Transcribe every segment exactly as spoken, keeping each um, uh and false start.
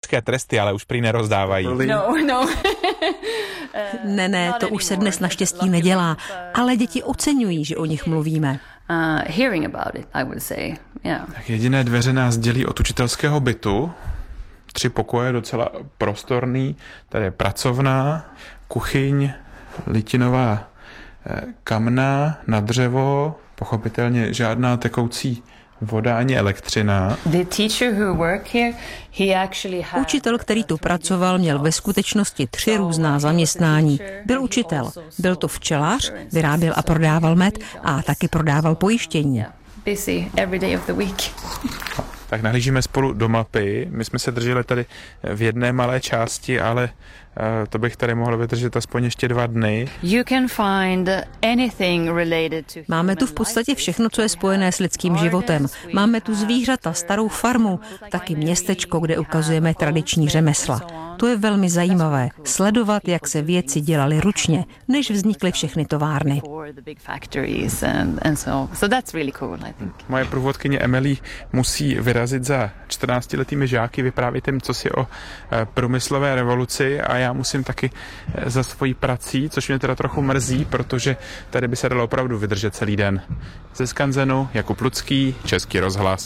fyzické tresty, ale už prý nerozdávají. No, no. Ne, ne, to už se dnes naštěstí nedělá, ale děti oceňují, že o nich mluvíme. Uh, hearing about it, I would say. Yeah. Tak jediné dveře nás dělí od učitelského bytu. Tři pokoje, docela prostorný. Tady je pracovná, kuchyň, litinová kamna na dřevo, pochopitelně žádná tekoucí voda ani elektřina. Učitel, který tu pracoval, měl ve skutečnosti tři různá zaměstnání. Byl učitel, byl to včelař, vyráběl a prodával med a taky prodával pojištění. Tak nahlížíme spolu do mapy. My jsme se drželi tady v jedné malé části, ale to bych tady mohl vydržet aspoň ještě dva dny. Máme tu v podstatě všechno, co je spojené s lidským životem. Máme tu zvířata, starou farmu, taky městečko, kde ukazujeme tradiční řemesla. To je velmi zajímavé, sledovat, jak se věci dělaly ručně, než vznikly všechny továrny. Moje průvodkyně Emily musí vyrazit za čtrnáctiletými žáky, vyprávět jim cosi o průmyslové revoluci a já musím taky za svojí prací, což mě teda trochu mrzí, protože tady by se dalo opravdu vydržet celý den. Ze Skanzenu Jakub Lucký, Český rozhlas.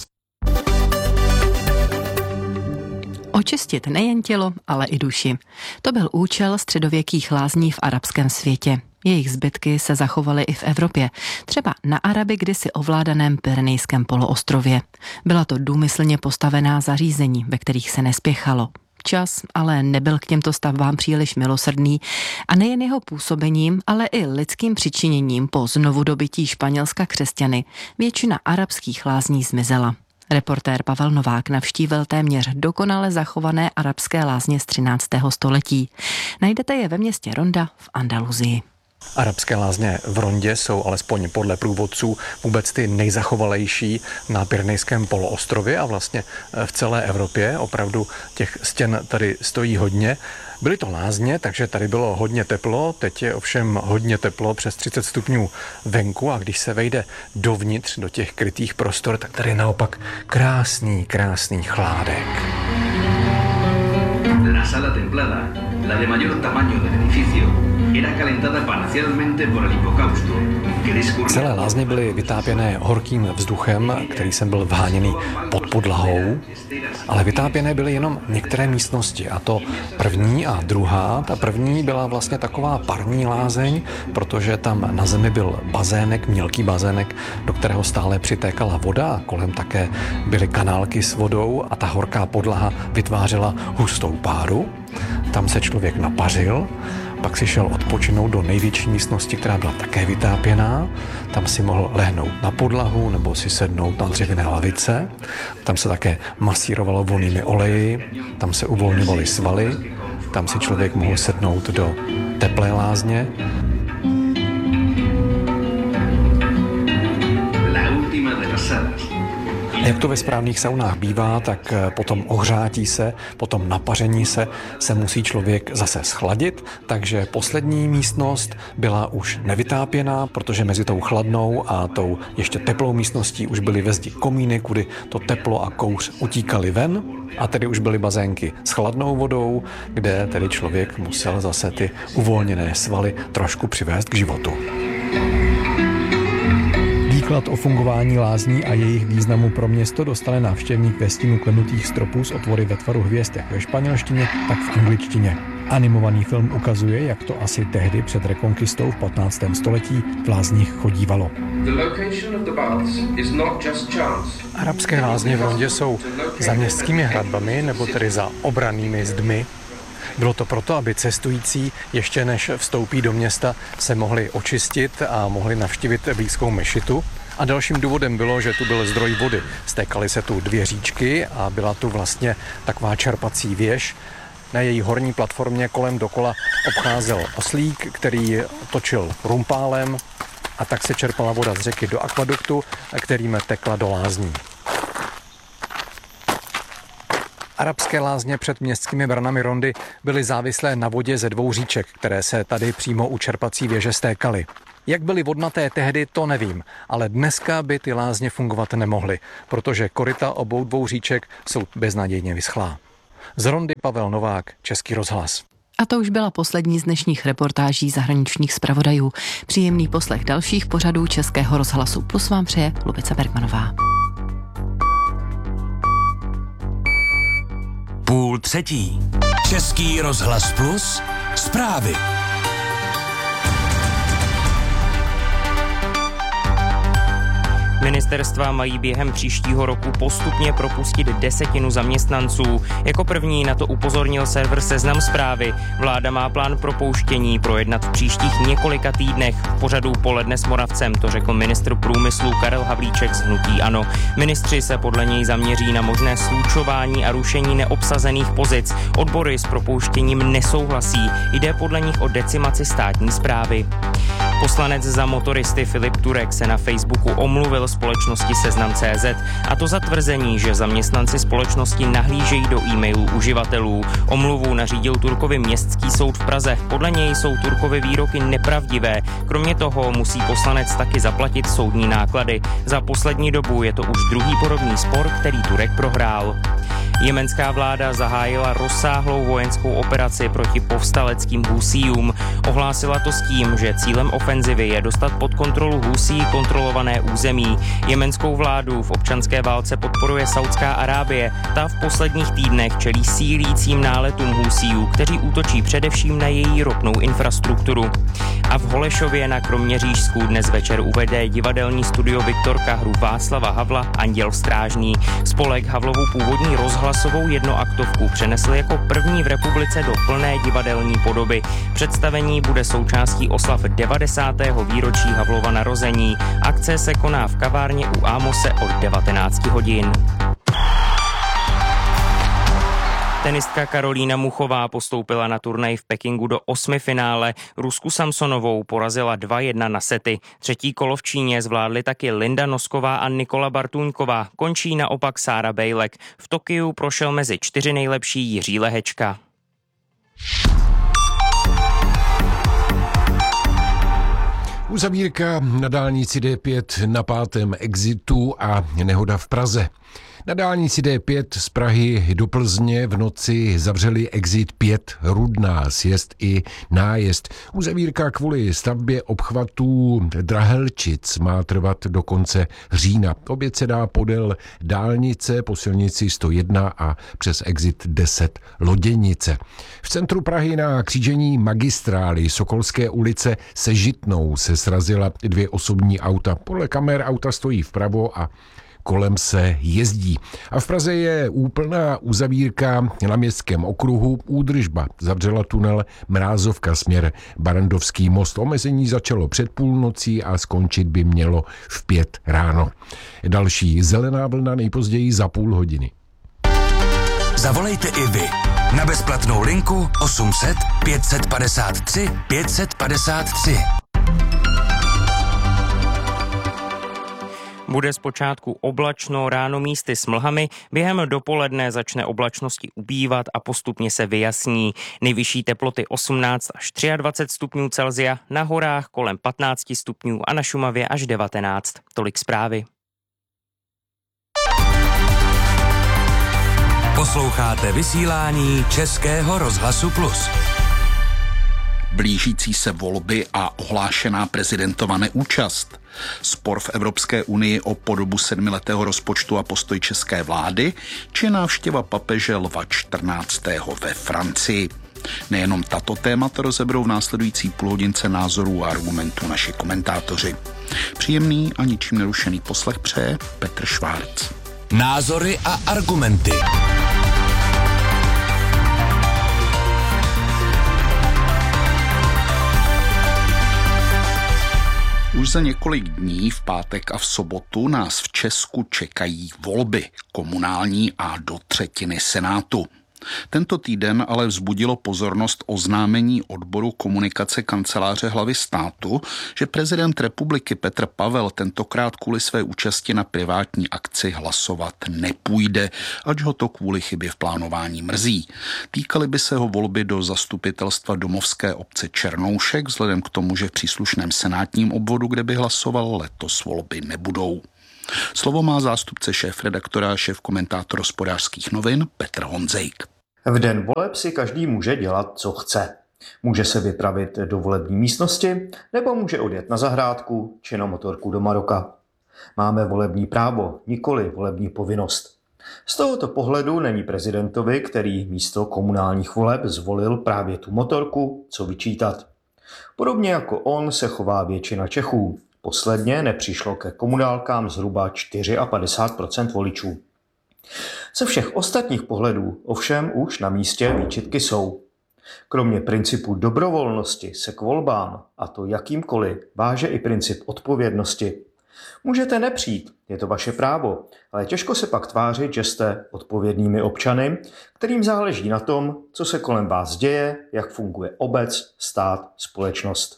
Očistit nejen tělo, ale i duši. To byl účel středověkých lázní v arabském světě. Jejich zbytky se zachovaly i v Evropě, třeba na Araby kdysi ovládaném Pyrenejském poloostrově. Byla to důmyslně postavená zařízení, ve kterých se nespěchalo. Čas ale nebyl k těmto stavbám příliš milosrdný a nejen jeho působením, ale i lidským přičiněním po znovudobytí Španělska křesťany většina arabských lázní zmizela. Reportér Pavel Novák navštívil téměř dokonale zachované arabské lázně z třináctého století. Najdete je ve městě Ronda v Andaluzii. Arabské lázně v Rondě jsou alespoň podle průvodců vůbec ty nejzachovalejší na Pyrenejském poloostrově a vlastně v celé Evropě. Opravdu těch stěn tady stojí hodně. Byly to lázně, takže tady bylo hodně teplo, teď je ovšem hodně teplo, přes třicet stupňů venku a když se vejde dovnitř do těch krytých prostor, tak tady je naopak krásný, krásný chládek. La sala templada, la de mayor tamaño del edificio, era calentada parcialmente por el hipocausto. Celé lázně byly vytápěné horkým vzduchem, který sem byl vháněný pod podlahou, ale vytápěné byly jenom některé místnosti, a to první a druhá. Ta první byla vlastně taková parní lázeň, protože tam na zemi byl bazének, mělký bazének, do kterého stále přitékala voda a kolem také byly kanálky s vodou a ta horká podlaha vytvářela hustou páru. Tam se člověk napařil, pak si šel odpočinout do největší místnosti, která byla také vytápěná. Tam si mohl lehnout na podlahu nebo si sednout na dřevěné lavice. Tam se také masírovalo vonnými oleji, tam se uvolňovaly svaly, tam si člověk mohl sednout do teplé lázně. Jak to ve správných saunách bývá, tak po tom ohřátí se, po tom napaření se, se musí člověk zase schladit, takže poslední místnost byla už nevytápěná, protože mezi tou chladnou a tou ještě teplou místností už byly ve zdi komíny, kudy to teplo a kouř utíkaly ven, a tedy už byly bazénky s chladnou vodou, kde tedy člověk musel zase ty uvolněné svaly trošku přivést k životu. Výklad o fungování lázní a jejich významu pro město dostane návštěvník ve stínu klenutých stropů s otvory ve tvaru hvězd jak ve španělštině, tak v angličtině. Animovaný film ukazuje, jak to asi tehdy před rekonkistou v patnáctém století v lázních chodívalo. Arabské lázně v Rondě jsou za městskými hradbami, nebo tedy za obrannými zdmi. Bylo to proto, aby cestující ještě než vstoupí do města se mohli očistit a mohli navštívit blízkou mešitu. A dalším důvodem bylo, že tu byl zdroj vody. Stékaly se tu dvě říčky a byla tu vlastně taková čerpací věž. Na její horní platformě kolem dokola obcházel oslík, který točil rumpálem a tak se čerpala voda z řeky do akvaduktu, kterým tekla do lázní. Arabské lázně před městskými branami Rondy byly závislé na vodě ze dvou říček, které se tady přímo u čerpací věže stékaly. Jak byly vodnaté tehdy, to nevím, ale dneska by ty lázně fungovat nemohly, protože koryta obou dvou říček jsou beznadějně vyschlá. Z Rondy Pavel Novák, Český rozhlas. A to už byla poslední z dnešních reportáží zahraničních zpravodajů. Příjemný poslech dalších pořadů Českého rozhlasu Plus vám přeje Lubice Bergmanová. Půl třetí. Český rozhlas Plus. Zprávy. Ministerstva mají během příštího roku postupně propustit desetinu zaměstnanců. Jako první na to upozornil server Seznam Zprávy. Vláda má plán propouštění projednat v příštích několika týdnech. V pořadu Poledne s Moravcem to řekl ministr průmyslu Karel Havlíček z hnutí ANO. Ministři se podle něj zaměří na možné slučování a rušení neobsazených pozic. Odbory s propouštěním nesouhlasí. Jde podle nich o decimaci státní správy. Poslanec za motoristy Filip Turek se na Facebooku omluvil společnosti Seznam tečka cé zet, a to za tvrzení, že zaměstnanci společnosti nahlížejí do e-mailů uživatelů. Omluvu nařídil Turkovi Městský soud v Praze. Podle něj jsou Turkovy výroky nepravdivé. Kromě toho musí poslanec taky zaplatit soudní náklady. Za poslední dobu je to už druhý podobný spor, který Turek prohrál. Jemenská vláda zahájila rozsáhlou vojenskou operaci proti povstaleckým Husíjům. Ohlásila to s tím, že cílem ofenzivy je dostat pod kontrolu Husí kontrolované území. Jemenskou vládu v občanské válce podporuje Saudská Arábie. Ta v posledních týdnech čelí sílícím náletům Husíjů, kteří útočí především na její ropnou infrastrukturu. A v Holešově na Kroměřížsku dnes večer uvede divadelní studio Viktorka hru Václava Havla Anděl strážný. Spolek Havlovu původní rozhlasovou jednoaktovku přenesl jako první v republice do plné divadelní podoby. Představení bude součástí oslav devadesátého výročí Havlova narození. Akce se koná v kavárně u Ámose od devatenáct hodin. Tenistka Karolína Muchová postoupila na turnaj v Pekingu do osmifinále. Rusku Samsonovou porazila dva jedna na sety. Třetí kolo v Číně zvládly taky Linda Nosková a Nikola Bartůňková. Končí naopak Sára Bejlek. V Tokiu prošel mezi čtyři nejlepší Jiří Lehečka. Uzavírka na dálnici D pět na pátém exitu a nehoda v Praze. Na dálnici D pět z Prahy do Plzně v noci zavřeli exit pět Rudná, sjezd i nájezd. Uzavírka kvůli stavbě obchvatů Drahelčic má trvat do konce října. Oběd se dá podél dálnice po silnici sto jedna a přes exit deset Loděnice. V centru Prahy na křížení magistrály Sokolské ulice se Žitnou se srazila dvě osobní auta. Podle kamer auta stojí vpravo a kolem se jezdí. A v Praze je úplná uzavírka na Městském okruhu. Údržba zavřela tunel Mrázovka směr Barandovský most. Omezení začalo před půlnocí a skončit by mělo v pět ráno. Další zelená vlna nejpozději za půl hodiny. Zavolejte i vy na bezplatnou linku osm set pět padesát tři pět padesát tři. Bude zpočátku oblačno, ráno místy s mlhami, během dopoledne začne oblačnosti ubývat a postupně se vyjasní. Nejvyšší teploty osmnáct až dvacet tři stupňů Celsia, na horách kolem patnáct stupňů a na Šumavě až devatenáct. Tolik zprávy. Posloucháte vysílání Českého rozhlasu Plus. Blížící se volby a ohlášená prezidentova neúčast. Spor v Evropské unii o podobu sedmiletého rozpočtu a postoj české vlády, či návštěva papeže Lva čtrnáctého ve Francii. Nejenom tato témata rozeberou v následující půlhodince názorů a argumentů naši komentátoři. Příjemný a ničím nerušený poslech přeje Petr Švárc. Názory a argumenty. Už za několik dní, v pátek a v sobotu, nás v Česku čekají volby komunální a do třetiny senátu. Tento týden ale vzbudilo pozornost oznámení odboru komunikace kanceláře hlavy státu, že prezident republiky Petr Pavel tentokrát kvůli své účasti na privátní akci hlasovat nepůjde, ač ho to kvůli chybě v plánování mrzí. Týkaly by se ho volby do zastupitelstva domovské obce Černoušek, vzhledem k tomu, že v příslušném senátním obvodu, kde by hlasoval, letos volby nebudou. Slovo má zástupce šéfredaktora a šéfkomentátor Hospodářských novin Petr Honzejk. V den voleb si každý může dělat, co chce. Může se vypravit do volební místnosti nebo může odjet na zahrádku či na motorku do Maroka. Máme volební právo, nikoli volební povinnost. Z tohoto pohledu není prezidentovi, který místo komunálních voleb zvolil právě tu motorku, co vyčítat. Podobně jako on se chová většina Čechů. Posledně nepřišlo ke komunálkám zhruba padesát čtyři procent voličů. Ze všech ostatních pohledů ovšem už na místě výčitky jsou. Kromě principu dobrovolnosti se k volbám, a to jakýmkoliv, váže i princip odpovědnosti. Můžete nepřijít, je to vaše právo, ale těžko se pak tvářit, že jste odpovědnými občany, kterým záleží na tom, co se kolem vás děje, jak funguje obec, stát, společnost.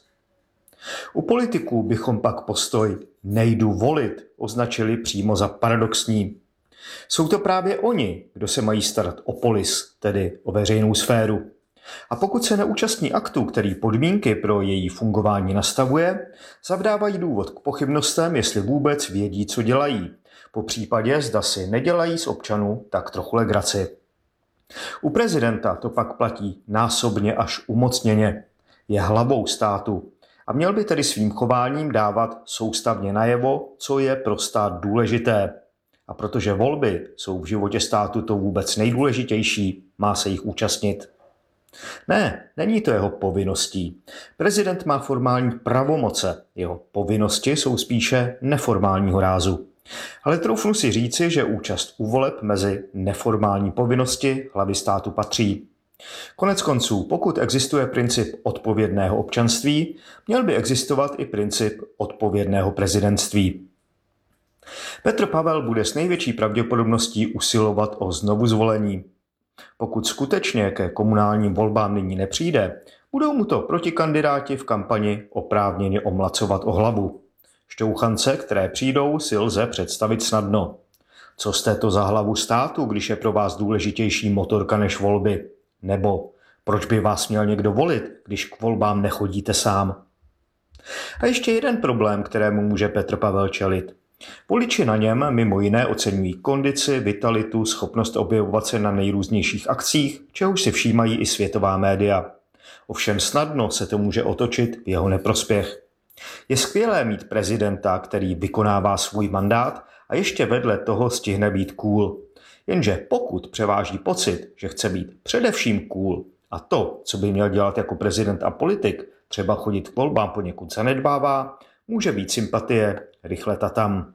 U politiků bychom pak postoj nejdu volit označili přímo za paradoxní. Jsou to právě oni, kdo se mají starat o polis, tedy o veřejnou sféru. A pokud se neúčastní aktu, který podmínky pro její fungování nastavuje, zavdávají důvod k pochybnostem, jestli vůbec vědí, co dělají. Po případě zda si nedělají z občanů tak trochu legraci. U prezidenta to pak platí násobně až umocněně. Je hlavou státu a měl by tedy svým chováním dávat soustavně najevo, co je pro stát důležité. A protože volby jsou v životě státu to vůbec nejdůležitější, má se jich účastnit. Ne, není to jeho povinností. Prezident má formální pravomoce, jeho povinnosti jsou spíše neformálního rázu. Ale troufnu si říci, že účast u voleb mezi neformální povinnosti hlavy státu patří. Konec konců, pokud existuje princip odpovědného občanství, měl by existovat i princip odpovědného prezidentství. Petr Pavel bude s největší pravděpodobností usilovat o znovuzvolení. Pokud skutečně ke komunálním volbám nyní nepřijde, budou mu to protikandidáti v kampani oprávněně omlacovat o hlavu. Šťouchance, které přijdou, si lze představit snadno. Co jste to za hlavu státu, když je pro vás důležitější motorka než volby? Nebo proč by vás měl někdo volit, když k volbám nechodíte sám? A ještě jeden problém, kterému může Petr Pavel čelit. Voliči na něm mimo jiné oceňují kondici, vitalitu, schopnost objevovat se na nejrůznějších akcích, čehož si všímají i světová média. Ovšem snadno se to může otočit v jeho neprospěch. Je skvělé mít prezidenta, který vykonává svůj mandát a ještě vedle toho stihne být cool. Jenže pokud převáží pocit, že chce být především cool a to, co by měl dělat jako prezident a politik, třeba chodit k volbám poněkud zanedbává, může být sympatie rychle tatam.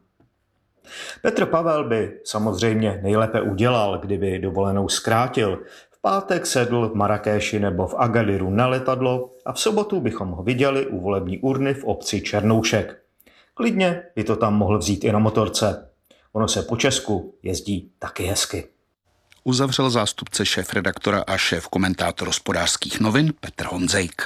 Petr Pavel by samozřejmě nejlépe udělal, kdyby dovolenou zkrátil. V pátek sedl v Marrakéši nebo v Agadiru na letadlo a v sobotu bychom ho viděli u volební urny v obci Černoušek. Klidně by to tam mohl vzít i na motorce. Ono se po Česku jezdí taky hezky. Uzavřel zástupce šéfredaktora a šéf komentátor Hospodářských novin Petr Honzejk.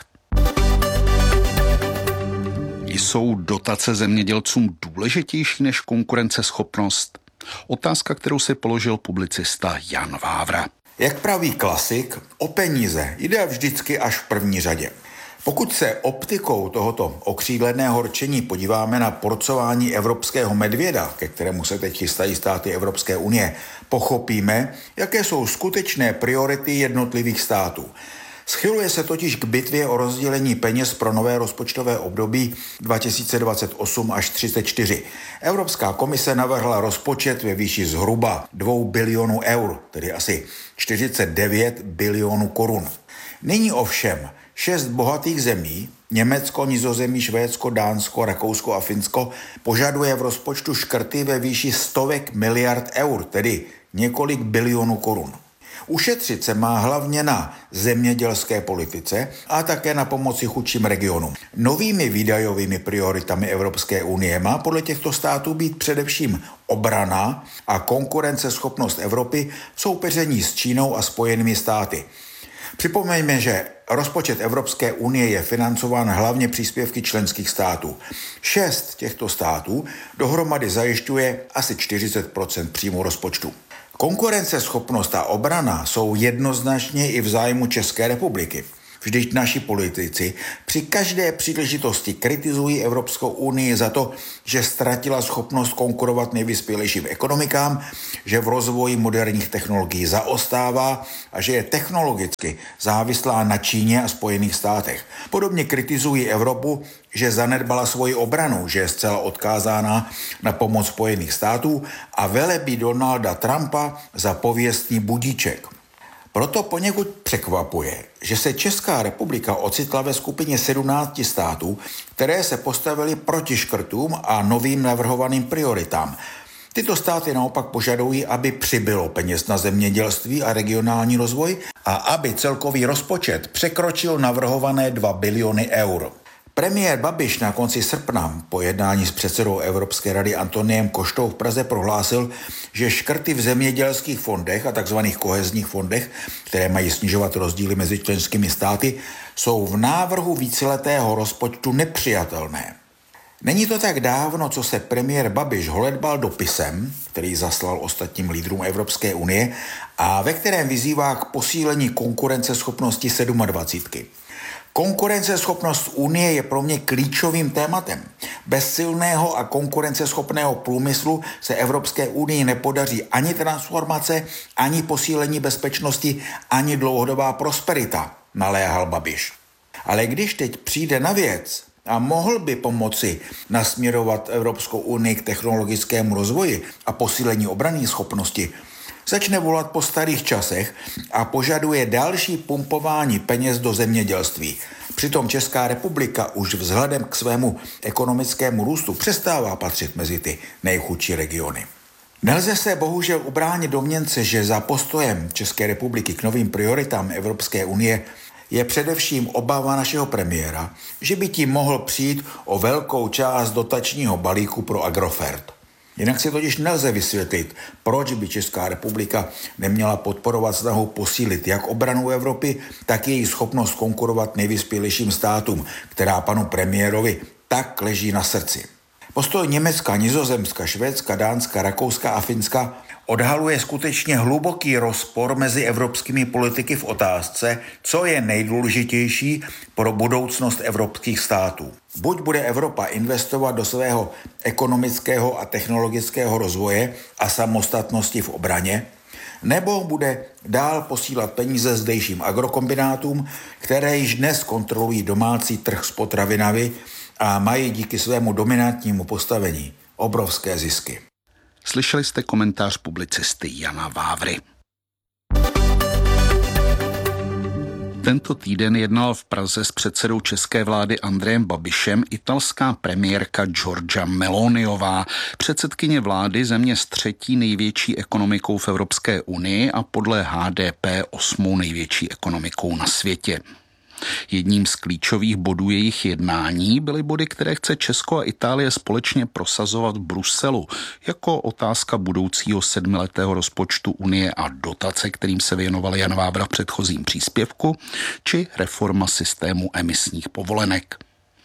Jsou dotace zemědělcům důležitější než konkurenceschopnost? Otázka, kterou si položil publicista Jan Vávra. Jak praví klasik, o peníze jde vždycky až v první řadě. Pokud se optikou tohoto okřídleného rčení podíváme na porcování evropského medvěda, ke kterému se teď chystají státy Evropské unie, pochopíme, jaké jsou skutečné priority jednotlivých států. Schyluje se totiž k bitvě o rozdělení peněz pro nové rozpočtové období dva tisíce dvacet osm až třicet čtyři. Evropská komise navrhla rozpočet ve výši zhruba dvou bilionů eur, tedy asi čtyřicet devět bilionů korun. Nyní ovšem šest bohatých zemí, Německo, Nizozemí, Švédsko, Dánsko, Rakousko a Finsko, požaduje v rozpočtu škrty ve výši stovek miliard eur, tedy několik bilionů korun. Ušetřit se má hlavně na zemědělské politice a také na pomoci chudším regionům. Novými výdajovými prioritami Evropské unie má podle těchto států být především obrana a konkurenceschopnost Evropy v soupeření s Čínou a Spojenými státy. Připomeňme, že rozpočet Evropské unie je financován hlavně příspěvky členských států. Šest těchto států dohromady zajišťuje asi čtyřicet procent příjmu rozpočtu. Konkurenceschopnost a obrana jsou jednoznačně i v zájmu České republiky. Vždyť naši politici při každé příležitosti kritizují Evropskou unii za to, že ztratila schopnost konkurovat nejvyspělejším ekonomikám, že v rozvoji moderních technologií zaostává a že je technologicky závislá na Číně a Spojených státech. Podobně kritizují Evropu, že zanedbala svoji obranu, že je zcela odkázána na pomoc Spojených států a velebí Donalda Trumpa za pověstný budíček. Proto poněkud překvapuje, že se Česká republika ocitla ve skupině sedmnácti států, které se postavily proti škrtům a novým navrhovaným prioritám. Tyto státy naopak požadují, aby přibylo peněz na zemědělství a regionální rozvoj a aby celkový rozpočet překročil navrhované dva biliony eur. Premiér Babiš na konci srpna po jednání s předsedou Evropské rady Antoniem Koštou v Praze prohlásil, že škrty v zemědělských fondech a tzv. Kohezních fondech, které mají snižovat rozdíly mezi členskými státy, jsou v návrhu víceletého rozpočtu nepřijatelné. Není to tak dávno, co se premiér Babiš holedbal dopisem, který zaslal ostatním lídrům Evropské unie a ve kterém vyzývá k posílení konkurenceschopnosti sedmadvacítky. Konkurenceschopnost Unie je pro mě klíčovým tématem. Bez silného a konkurenceschopného průmyslu se Evropské unii nepodaří ani transformace, ani posílení bezpečnosti, ani dlouhodobá prosperita, naléhal Babiš. Ale když teď přijde na věc a mohl by pomoci nasměrovat Evropskou unii k technologickému rozvoji a posílení obranné schopnosti, začne volat po starých časech a požaduje další pumpování peněz do zemědělství. Přitom Česká republika už vzhledem k svému ekonomickému růstu přestává patřit mezi ty nejchudší regiony. Nelze se bohužel ubránit domněnce, že za postojem České republiky k novým prioritám Evropské unie je především obava našeho premiéra, že by tím mohl přijít o velkou část dotačního balíku pro Agrofert. Jinak si totiž nelze vysvětlit, proč by Česká republika neměla podporovat snahu posílit jak obranu Evropy, tak její schopnost konkurovat nejvyspělejším státům, která panu premiérovi tak leží na srdci. Postoj Německa, Nizozemska, Švédska, Dánska, Rakouska a Finska odhaluje skutečně hluboký rozpor mezi evropskými politiky v otázce, co je nejdůležitější pro budoucnost evropských států. Buď bude Evropa investovat do svého ekonomického a technologického rozvoje a samostatnosti v obraně, nebo bude dál posílat peníze zdejším agrokombinátům, které již dnes kontrolují domácí trh s potravinami a mají díky svému dominantnímu postavení obrovské zisky. Slyšeli jste komentář publicisty Jana Vávry. Tento týden jednal v Praze s předsedou české vlády Andrejem Babišem italská premiérka Giorgia Meloniová, předsedkyně vlády země s třetí největší ekonomikou v Evropské unii a podle H D P osmou největší ekonomikou na světě. Jedním z klíčových bodů jejich jednání byly body, které chce Česko a Itálie společně prosazovat v Bruselu, jako otázka budoucího sedmiletého rozpočtu Unie a dotace, kterým se věnoval Jan Vávra v předchozím příspěvku, či reforma systému emisních povolenek.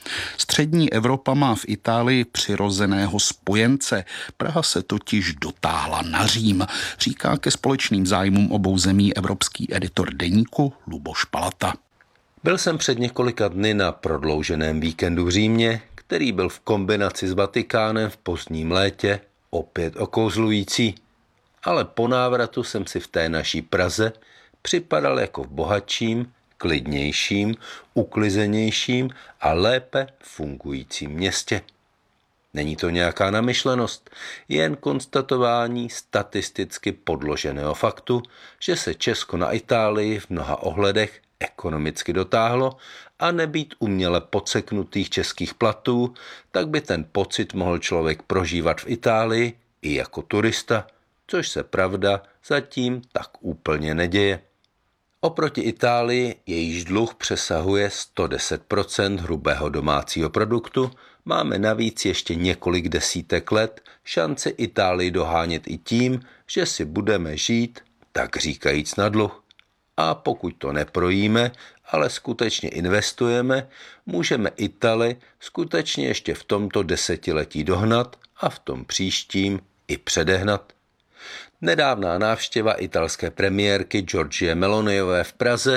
Střední Evropa má v Itálii přirozeného spojence. Praha se totiž dotáhla na Řím, říká ke společným zájmům obou zemí evropský editor deníku Luboš Palata. Byl jsem před několika dny na prodlouženém víkendu v Římě, který byl v kombinaci s Vatikánem v pozdním létě opět okouzlující, ale po návratu jsem si v té naší Praze připadal jako v bohatším, klidnějším, uklizenějším a lépe fungujícím městě. Není to nějaká namyšlenost, jen konstatování statisticky podloženého faktu, že se Česko na Itálii v mnoha ohledech ekonomicky dotáhlo a nebýt uměle podseknutých českých platů, tak by ten pocit mohl člověk prožívat v Itálii i jako turista, což se pravda zatím tak úplně neděje. Oproti Itálii, jejíž dluh přesahuje sto deset procent hrubého domácího produktu, máme navíc ještě několik desítek let šanci Itálii dohánět i tím, že si budeme žít, tak říkajíc, na dluh. A pokud to neprojíme, ale skutečně investujeme, můžeme Itálii skutečně ještě v tomto desetiletí dohnat a v tom příštím i předehnat. Nedávná návštěva italské premiérky Giorgie Meloniové v Praze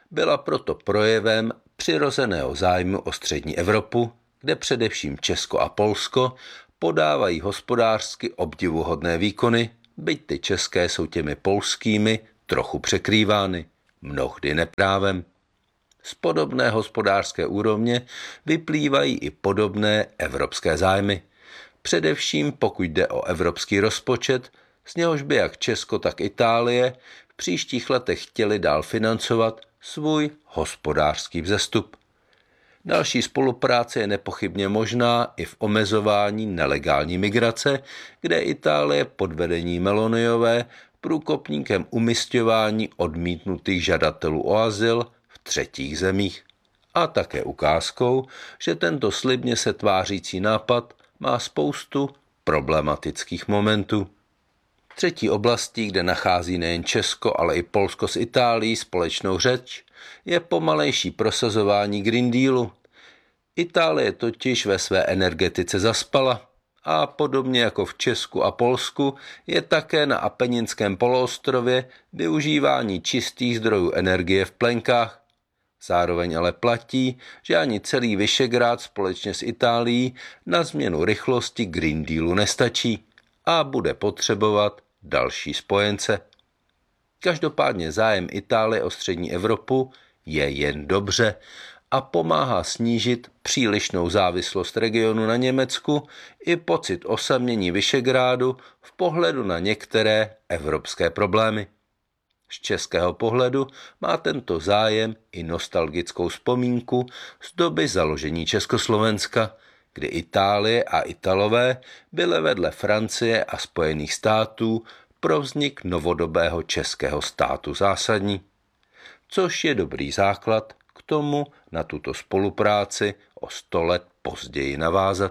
byla proto projevem přirozeného zájmu o střední Evropu, kde především Česko a Polsko podávají hospodářsky obdivuhodné výkony, byť ty české jsou těmi polskými trochu překrývány, mnohdy neprávem. Z podobné hospodářské úrovně vyplývají i podobné evropské zájmy. Především pokud jde o evropský rozpočet, z něhož by jak Česko, tak Itálie v příštích letech chtěli dál financovat svůj hospodářský vzestup. Další spolupráce je nepochybně možná i v omezování nelegální migrace, kde Itálie pod vedením Meloniové průkopníkem umisťování odmítnutých žadatelů o azyl v třetích zemích. A také ukázkou, že tento slibně se tvářící nápad má spoustu problematických momentů. Třetí oblastí, kde nachází nejen Česko, ale i Polsko s Itálií společnou řeč, je pomalejší prosazování Green Dealu. Itálie totiž ve své energetice zaspala a podobně jako v Česku a Polsku je také na Apeninském poloostrově využívání čistých zdrojů energie v plenkách. Zároveň ale platí, že ani celý Visegrád společně s Itálií na změnu rychlosti Green Dealu nestačí a bude potřebovat další spojence. Každopádně zájem Itálie o střední Evropu je jen dobře a pomáhá snížit přílišnou závislost regionu na Německu i pocit osamění Visegrádu v pohledu na některé evropské problémy. Z českého pohledu má tento zájem i nostalgickou vzpomínku z doby založení Československa, kdy Itálie a Italové byly vedle Francie a Spojených států pro vznik novodobého českého státu zásadní, což je dobrý základ k tomu na tuto spolupráci o sto let později navázat.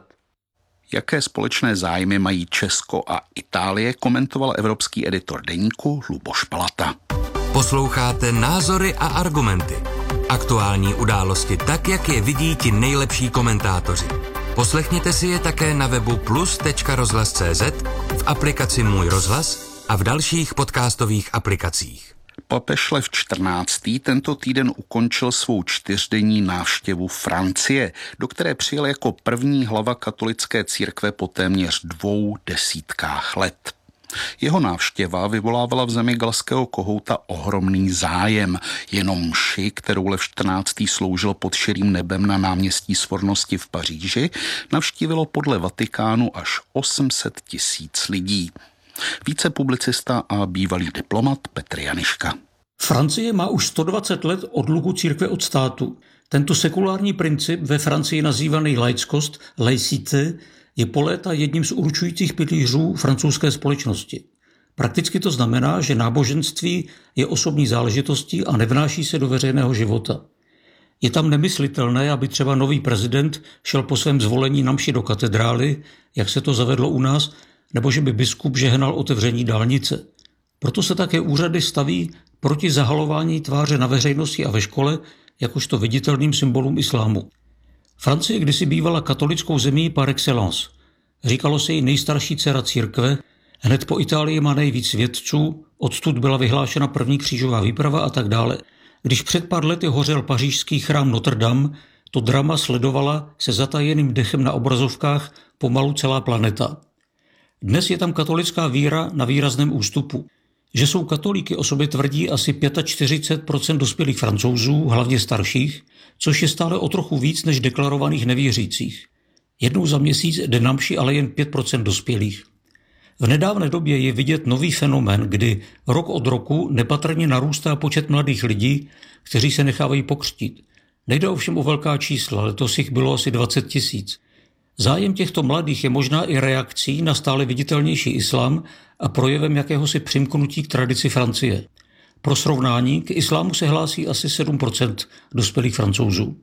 Jaké společné zájmy mají Česko a Itálie, komentoval evropský editor deníku Luboš Palata. Posloucháte Názory a argumenty. Aktuální události tak, jak je vidí ti nejlepší komentátoři. Poslechněte si je také na webu plus tečka rozhlas tečka cé zet, v aplikaci Můj rozhlas a v dalších podcastových aplikacích. Papež Lev čtrnáctý tento týden ukončil svou čtyřdenní návštěvu Francie, do které přijel jako první hlava katolické církve po téměř dvou desítkách let. Jeho návštěva vyvolávala v zemi galského kohouta ohromný zájem. Jenom mši, kterou Lev čtrnáctý sloužil pod širým nebem na náměstí Svornosti v Paříži, navštívilo podle Vatikánu až osm set tisíc lidí. Více publicista a bývalý diplomat Petr Janiška. Francie má už sto dvacet let odluku církve od státu. Tento sekulární princip, ve Francii nazývaný laickost, laicité, je po léta jedním z určujících pilířů francouzské společnosti. Prakticky to znamená, že náboženství je osobní záležitostí a nevnáší se do veřejného života. Je tam nemyslitelné, aby třeba nový prezident šel po svém zvolení na mši do katedrály, jak se to zavedlo u nás, nebo že by biskup žehnal otevření dálnice. Proto se také úřady staví proti zahalování tváře na veřejnosti a ve škole, jakožto viditelným symbolům islámu. Francie kdysi bývala katolickou zemí par excellence. Říkalo se jí nejstarší dcera církve, hned po Itálii má nejvíc vědců, odtud byla vyhlášena první křížová výprava a tak dále. Když před pár lety hořel pařížský chrám Notre Dame, to drama sledovala se zatajeným dechem na obrazovkách pomalu celá planeta. Dnes je tam katolická víra na výrazném ústupu. Že jsou katolíky o sobě tvrdí asi čtyřicet pět procent dospělých Francouzů, hlavně starších, což je stále o trochu víc než deklarovaných nevěřících. Jednou za měsíc jde na mši ale jen pět procent dospělých. V nedávné době je vidět nový fenomén, kdy rok od roku nepatrně narůstá počet mladých lidí, kteří se nechávají pokřtít. Nejde ovšem o velká čísla, letos jich bylo asi dvacet tisíc. Zájem těchto mladých je možná i reakcí na stále viditelnější islám a projevem jakéhosi přimknutí k tradici Francie. Pro srovnání, k islámu se hlásí asi sedm procent dospělých Francouzů.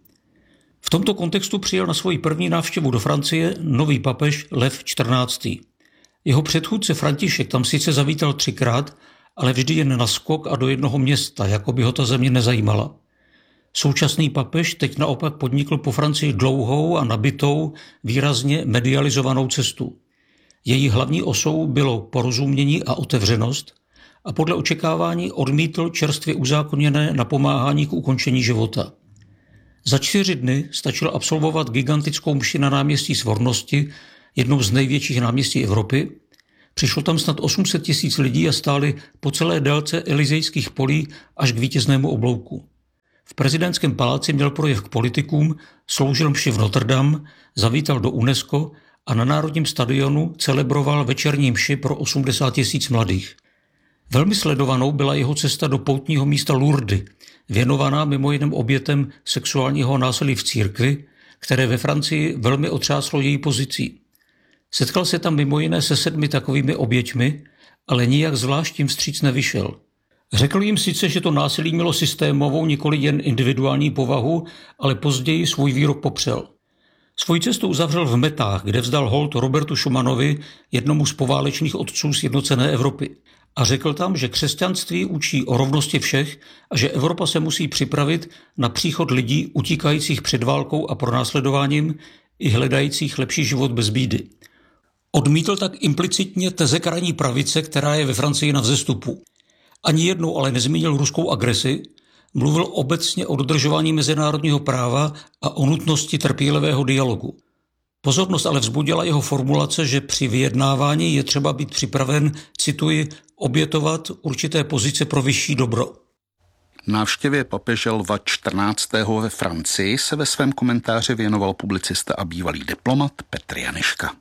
V tomto kontextu přijel na svoji první návštěvu do Francie nový papež Lev čtrnáctý. Jeho předchůdce František tam sice zavítal třikrát, ale vždy jen na skok a do jednoho města, jako by ho ta země nezajímala. Současný papež teď naopak podnikl po Francii dlouhou a nabitou, výrazně medializovanou cestu. Její hlavní osou bylo porozumění a otevřenost a podle očekávání odmítl čerstvě uzákoněné napomáhání k ukončení života. Za čtyři dny stačilo absolvovat gigantickou mši na náměstí Svornosti, jednou z největších náměstí Evropy. Přišlo tam snad osm set tisíc lidí a stáli po celé délce Elizejských polí až k vítěznému oblouku. V prezidentském paláci měl projev k politikům, sloužil mši v Notre Dame, zavítal do UNESCO a na Národním stadionu celebroval večerní mši pro osmdesát tisíc mladých. Velmi sledovanou byla jeho cesta do poutního místa Lourdes, věnovaná mimo jiném obětem sexuálního násilí v církvi, které ve Francii velmi otřáslo její pozicí. Setkal se tam mimo jiné se sedmi takovými oběťmi, ale nijak zvlášť tím vstříc nevyšel. Řekl jim sice, že to násilí mělo systémovou, nikoli jen individuální povahu, ale později svůj výrok popřel. Svoji cestu uzavřel v Metách, kde vzdal hold Robertu Schumanovi, jednomu z poválečných otců sjednocené Evropy. A řekl tam, že křesťanství učí o rovnosti všech a že Evropa se musí připravit na příchod lidí utíkajících před válkou a pronásledováním i hledajících lepší život bez bídy. Odmítl tak implicitně teze krajní pravice, která je ve Francii na vzestupu. Ani jednou ale nezmínil ruskou agresi, mluvil obecně o dodržování mezinárodního práva a o nutnosti trpělivého dialogu. Pozornost ale vzbudila jeho formulace, že při vyjednávání je třeba být připraven, cituji, obětovat určité pozice pro vyšší dobro. Návštěvě papeže Lva čtrnáctého ve Francii se ve svém komentáři věnoval publicista a bývalý diplomat Petr Janeška.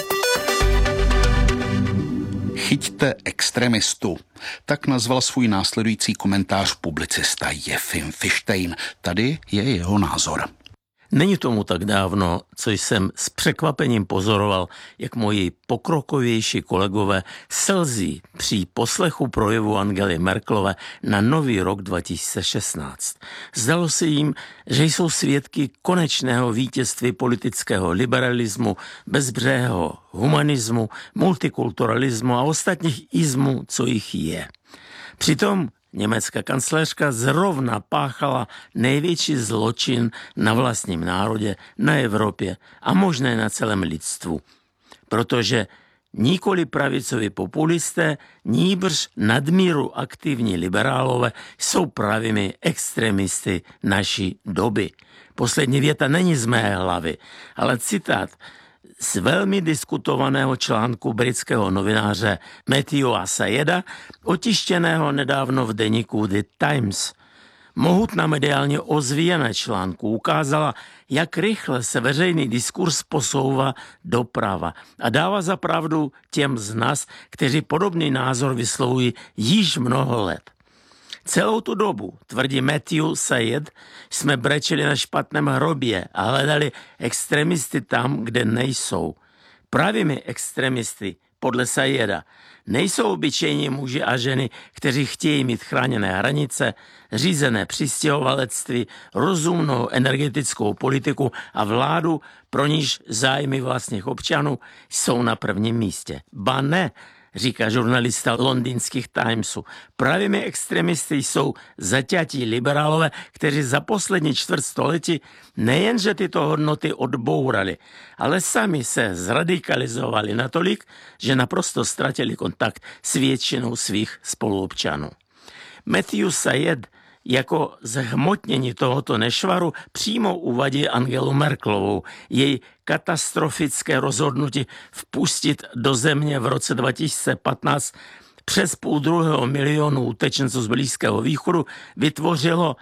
Chyťte extremistu. Tak nazval svůj následující komentář publicista Jefim Fištejn. Tady je jeho názor. Není tomu tak dávno, co jsem s překvapením pozoroval, jak moji pokrokovější kolegové slzí při poslechu projevu Angely Merkelové na nový rok dva tisíce šestnáct. Zdalo se jim, že jsou svědky konečného vítězství politického liberalismu, bezbřehého humanismu, multikulturalismu a ostatních izmů, co jich je. Přitom německá kancléřka zrovna páchala největší zločin na vlastním národě, na Evropě a možná na celém lidstvu. Protože nikoli pravicoví populisté, nýbrž nadmíru aktivní liberálové jsou pravými extremisty naší doby. Poslední věta není z mé hlavy, ale citát z velmi diskutovaného článku britského novináře Matthewa Syeda, otištěného nedávno v deníku The Times. Mohutná mediálně ozvíjená článku ukázala, jak rychle se veřejný diskurs posouvá doprava a dává za pravdu těm z nás, kteří podobný názor vyslovují již mnoho let. Celou tu dobu, tvrdí Matthew Syed, jsme brečeli na špatném hrobě a hledali extremisty tam, kde nejsou. Pravými extremisty, podle Syeda, nejsou obyčejní muži a ženy, kteří chtějí mít chráněné hranice, řízené přistěhovalectví, rozumnou energetickou politiku a vládu, pro níž zájmy vlastních občanů jsou na prvním místě. Ba ne, říká žurnalista londýnských Timesů. Pravými extremisty jsou zaťatí liberálové, kteří za poslední čtvrt století nejenže tyto hodnoty odbourali, ale sami se zradikalizovali natolik, že naprosto ztratili kontakt s většinou svých spoluobčanů. Matthew Syed jako zhmotnění tohoto nešvaru přímo uvadí Angelu Merkelovou, její katastrofické rozhodnutí vpustit do země v roce dva tisíce patnáct přes půl druhého milionu utečenců z Blízkého východu vytvořilo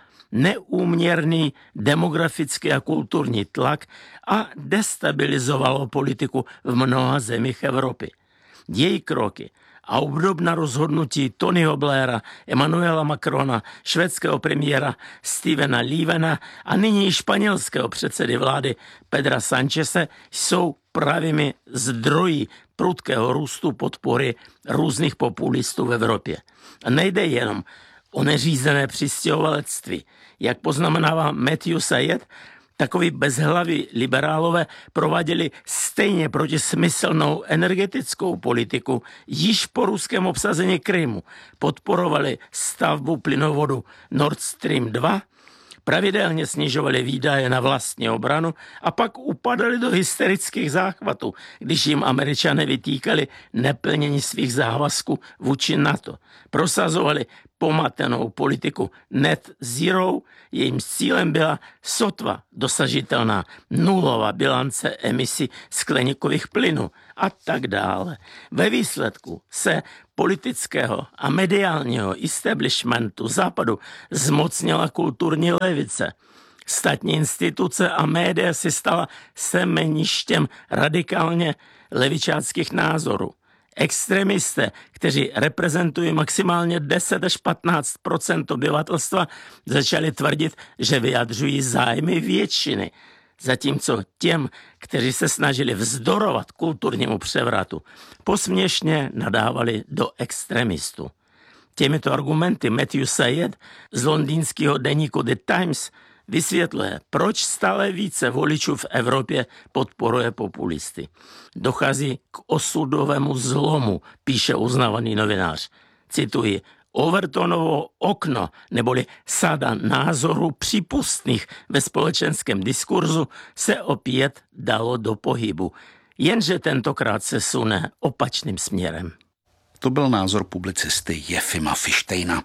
neúměrný demografický a kulturní tlak a destabilizovalo politiku v mnoha zemích Evropy. Její kroky a obdobná rozhodnutí Tonyho Blaira, Emmanuela Macrona, švédského premiéra Stevena Löfvena a nyní španělského předsedy vlády Pedra Sancheze jsou pravými zdroji prudkého růstu podpory různých populistů v Evropě. A nejde jenom o neřízené přistěhovalectví. Jak poznamenává Matthew Syed, takoví bezhlaví liberálové prováděli stejně protismyslnou energetickou politiku již po ruském obsazení Krymu. Podporovali stavbu plynovodu Nord Stream dva, pravidelně snižovali výdaje na vlastní obranu a pak upadali do hysterických záchvatů, když jim Američané vytýkali neplnění svých závazků vůči NATO. Prosazovali pomatenou politiku net zero, jejím cílem byla sotva dosažitelná nulová bilance emisí skleníkových plynů a tak dále. Ve výsledku se politického a mediálního establishmentu západu zmocnila kulturní levice. Státní instituce a média si stala semeništěm radikálně levičáckých názorů. Extremisté, kteří reprezentují maximálně deset až patnáct procent obyvatelstva, začali tvrdit, že vyjadřují zájmy většiny. Zatímco těm, kteří se snažili vzdorovat kulturnímu převratu, posměšně nadávali do extremistů. Těmito argumenty Matthew Syed z londýnského deníku The Times vysvětluje, proč stále více voličů v Evropě podporuje populisty. Dochází k osudovému zlomu, píše uznávaný novinář. Cituji, Overtonovo okno, neboli sada názorů přípustných ve společenském diskurzu, se opět dalo do pohybu. Jenže tentokrát se sune opačným směrem. To byl názor publicisty Jefima Fištejna.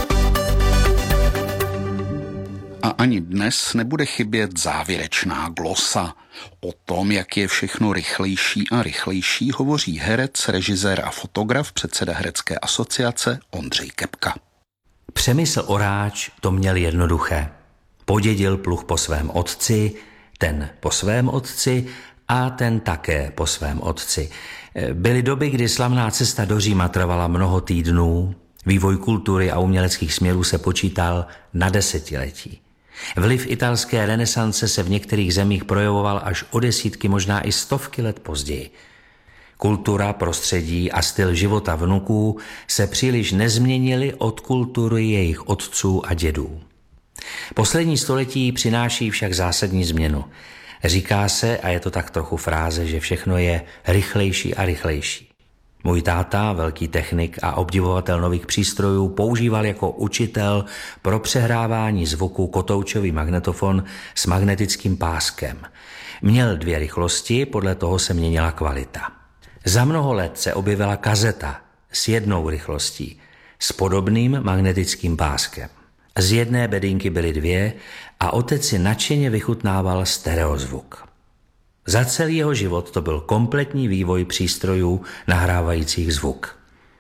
A ani dnes nebude chybět závěrečná glosa. O tom, jak je všechno rychlejší a rychlejší, hovoří herec, režisér a fotograf, předseda Herecké asociace Ondřej Kepka. Přemysl Oráč to měl jednoduché. Podědil pluh po svém otci, ten po svém otci a ten také po svém otci. Byly doby, kdy slavná cesta do Říma trvala mnoho týdnů, vývoj kultury a uměleckých směrů se počítal na desetiletí. Vliv italské renesance se v některých zemích projevoval až o desítky, možná i stovky let později. Kultura, prostředí a styl života vnuků se příliš nezměnily od kultury jejich otců a dědů. Poslední století přináší však zásadní změnu. Říká se, a je to tak trochu fráze, že všechno je rychlejší a rychlejší. Můj táta, velký technik a obdivovatel nových přístrojů, používal jako učitel pro přehrávání zvuku kotoučový magnetofon s magnetickým páskem. Měl dvě rychlosti, podle toho se měnila kvalita. Za mnoho let se objevila kazeta s jednou rychlostí, s podobným magnetickým páskem. Z jedné bedinky byly dvě a otec si nadšeně vychutnával stereozvuk. Za celý jeho život to byl kompletní vývoj přístrojů nahrávajících zvuk.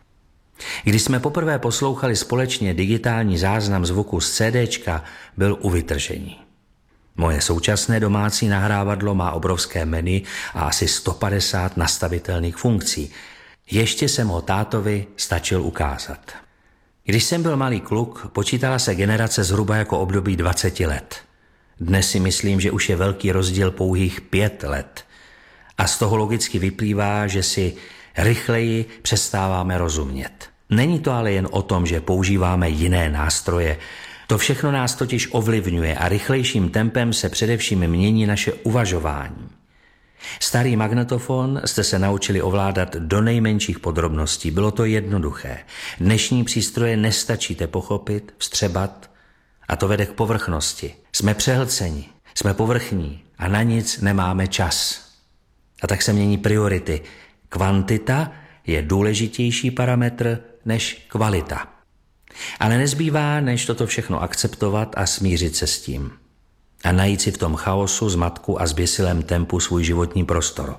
Když jsme poprvé poslouchali společně digitální záznam zvuku z CDčka, byl u vytržení. Moje současné domácí nahrávadlo má obrovské menu a asi sto padesát nastavitelných funkcí. Ještě jsem ho tátovi stačil ukázat. Když jsem byl malý kluk, počítala se generace zhruba jako období dvacet let. Dnes si myslím, že už je velký rozdíl pouhých pět let. A z toho logicky vyplývá, že si rychleji přestáváme rozumět. Není to ale jen o tom, že používáme jiné nástroje. To všechno nás totiž ovlivňuje a rychlejším tempem se především mění naše uvažování. Starý magnetofon jste se naučili ovládat do nejmenších podrobností. Bylo to jednoduché. Dnešní přístroje nestačíte pochopit, vstřebat a to vede k povrchnosti. Jsme přehlceni, jsme povrchní a na nic nemáme čas. A tak se mění priority. Kvantita je důležitější parametr než kvalita. Ale nezbývá, než toto všechno akceptovat a smířit se s tím. A najít si v tom chaosu, zmatku a zběsilém tempu svůj životní prostor.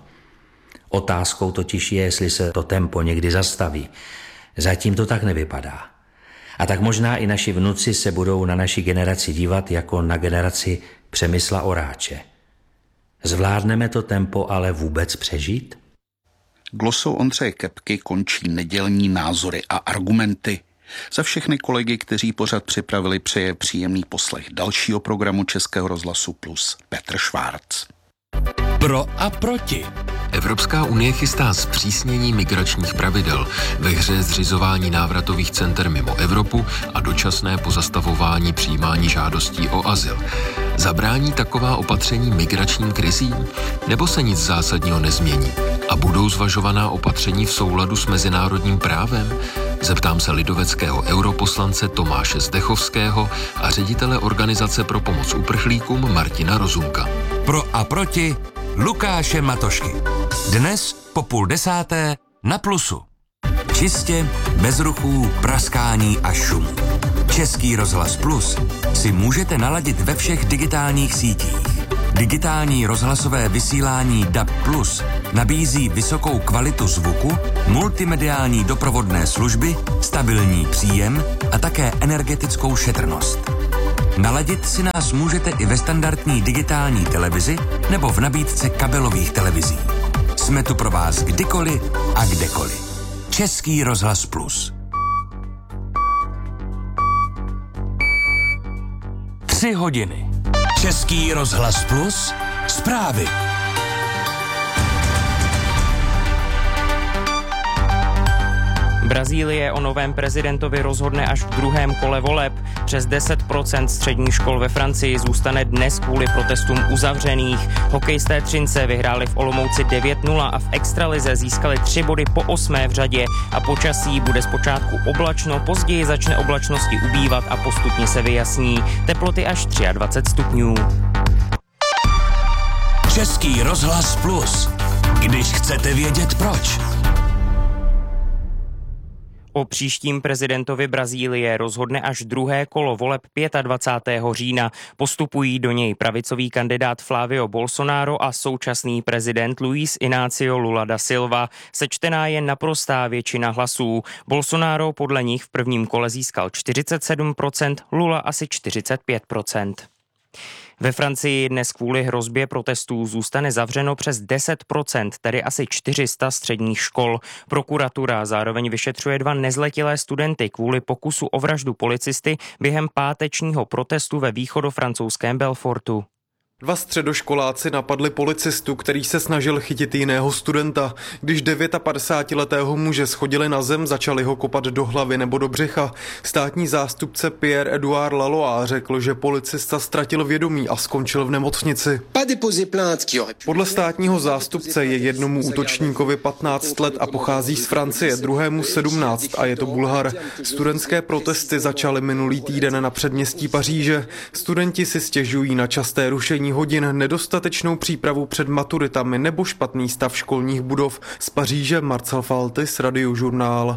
Otázkou totiž je, jestli se to tempo někdy zastaví. Zatím to tak nevypadá. A tak možná i naši vnuci se budou na naši generaci dívat jako na generaci Přemysla Oráče. Zvládneme to tempo ale vůbec přežít? Glosou Ondřeje Kepky končí nedělní názory a argumenty. Za všechny kolegy, kteří pořad připravili, přeje příjemný poslech dalšího programu Českého rozhlasu Plus Petr Švárc. Pro a proti. Evropská unie chystá zpřísnění migračních pravidel, ve hře zřizování návratových center mimo Evropu a dočasné pozastavování přijímání žádostí o azyl. Zabrání taková opatření migračním krizím? Nebo se nic zásadního nezmění? A budou zvažovaná opatření v souladu s mezinárodním právem? Zeptám se lidoveckého europoslance Tomáše Zdechovského a ředitele Organizace pro pomoc uprchlíkům Martina Rozumka. Pro a proti Lukáše Matošky. Dnes po půl desáté na Plusu. Čistě, bez ruchů, praskání a šumu. Český rozhlas Plus si můžete naladit ve všech digitálních sítích. Digitální rozhlasové vysílání D A B Plus nabízí vysokou kvalitu zvuku, multimediální doprovodné služby, stabilní příjem a také energetickou šetrnost. Naladit si nás můžete i ve standardní digitální televizi nebo v nabídce kabelových televizí. Jsme tu pro vás kdykoliv a kdekoliv. Český rozhlas Plus. Tři hodiny. Český rozhlas Plus. Zprávy. Brazílie o novém prezidentovi rozhodne až v druhém kole voleb. Přes deset procent středních škol ve Francii zůstane dnes kvůli protestům uzavřených. Hokejisté Třince vyhráli v Olomouci devět nula a v extralize získali tři body po osmé v řadě. A počasí bude zpočátku oblačno, později začne oblačnosti ubývat a postupně se vyjasní. Teploty až dvacet tři stupňů. Český rozhlas Plus. Když chcete vědět proč. O příštím prezidentovi Brazílie rozhodne až druhé kolo voleb dvacátého pátého října. Postupují do něj pravicový kandidát Flávio Bolsonaro a současný prezident Luiz Inácio Lula da Silva. Sečtená je naprostá většina hlasů. Bolsonaro podle nich v prvním kole získal čtyřicet sedm procent, Lula asi čtyřicet pět procent. Ve Francii dnes kvůli hrozbě protestů zůstane zavřeno přes deset procent, tedy asi čtyři sta středních škol. Prokuratura zároveň vyšetřuje dva nezletilé studenty kvůli pokusu o vraždu policisty během pátečního protestu ve východofrancouzském Belfortu. Dva středoškoláci napadli policistu, který se snažil chytit jiného studenta. Když padesátdevítiletého muže schodili na zem, začali ho kopat do hlavy nebo do břicha. Státní zástupce Pierre-Edouard Lalois řekl, že policista ztratil vědomí a skončil v nemocnici. Podle státního zástupce je jednomu útočníkovi patnáct let a pochází z Francie, druhému sedmnáct a je to Bulhar. Studentské protesty začaly minulý týden na předměstí Paříže. Studenti si stěžují na časté rušení hodin, nedostatečnou přípravu před maturitami nebo špatný stav školních budov. Z Paříže Marcel Faltis, Radiožurnál.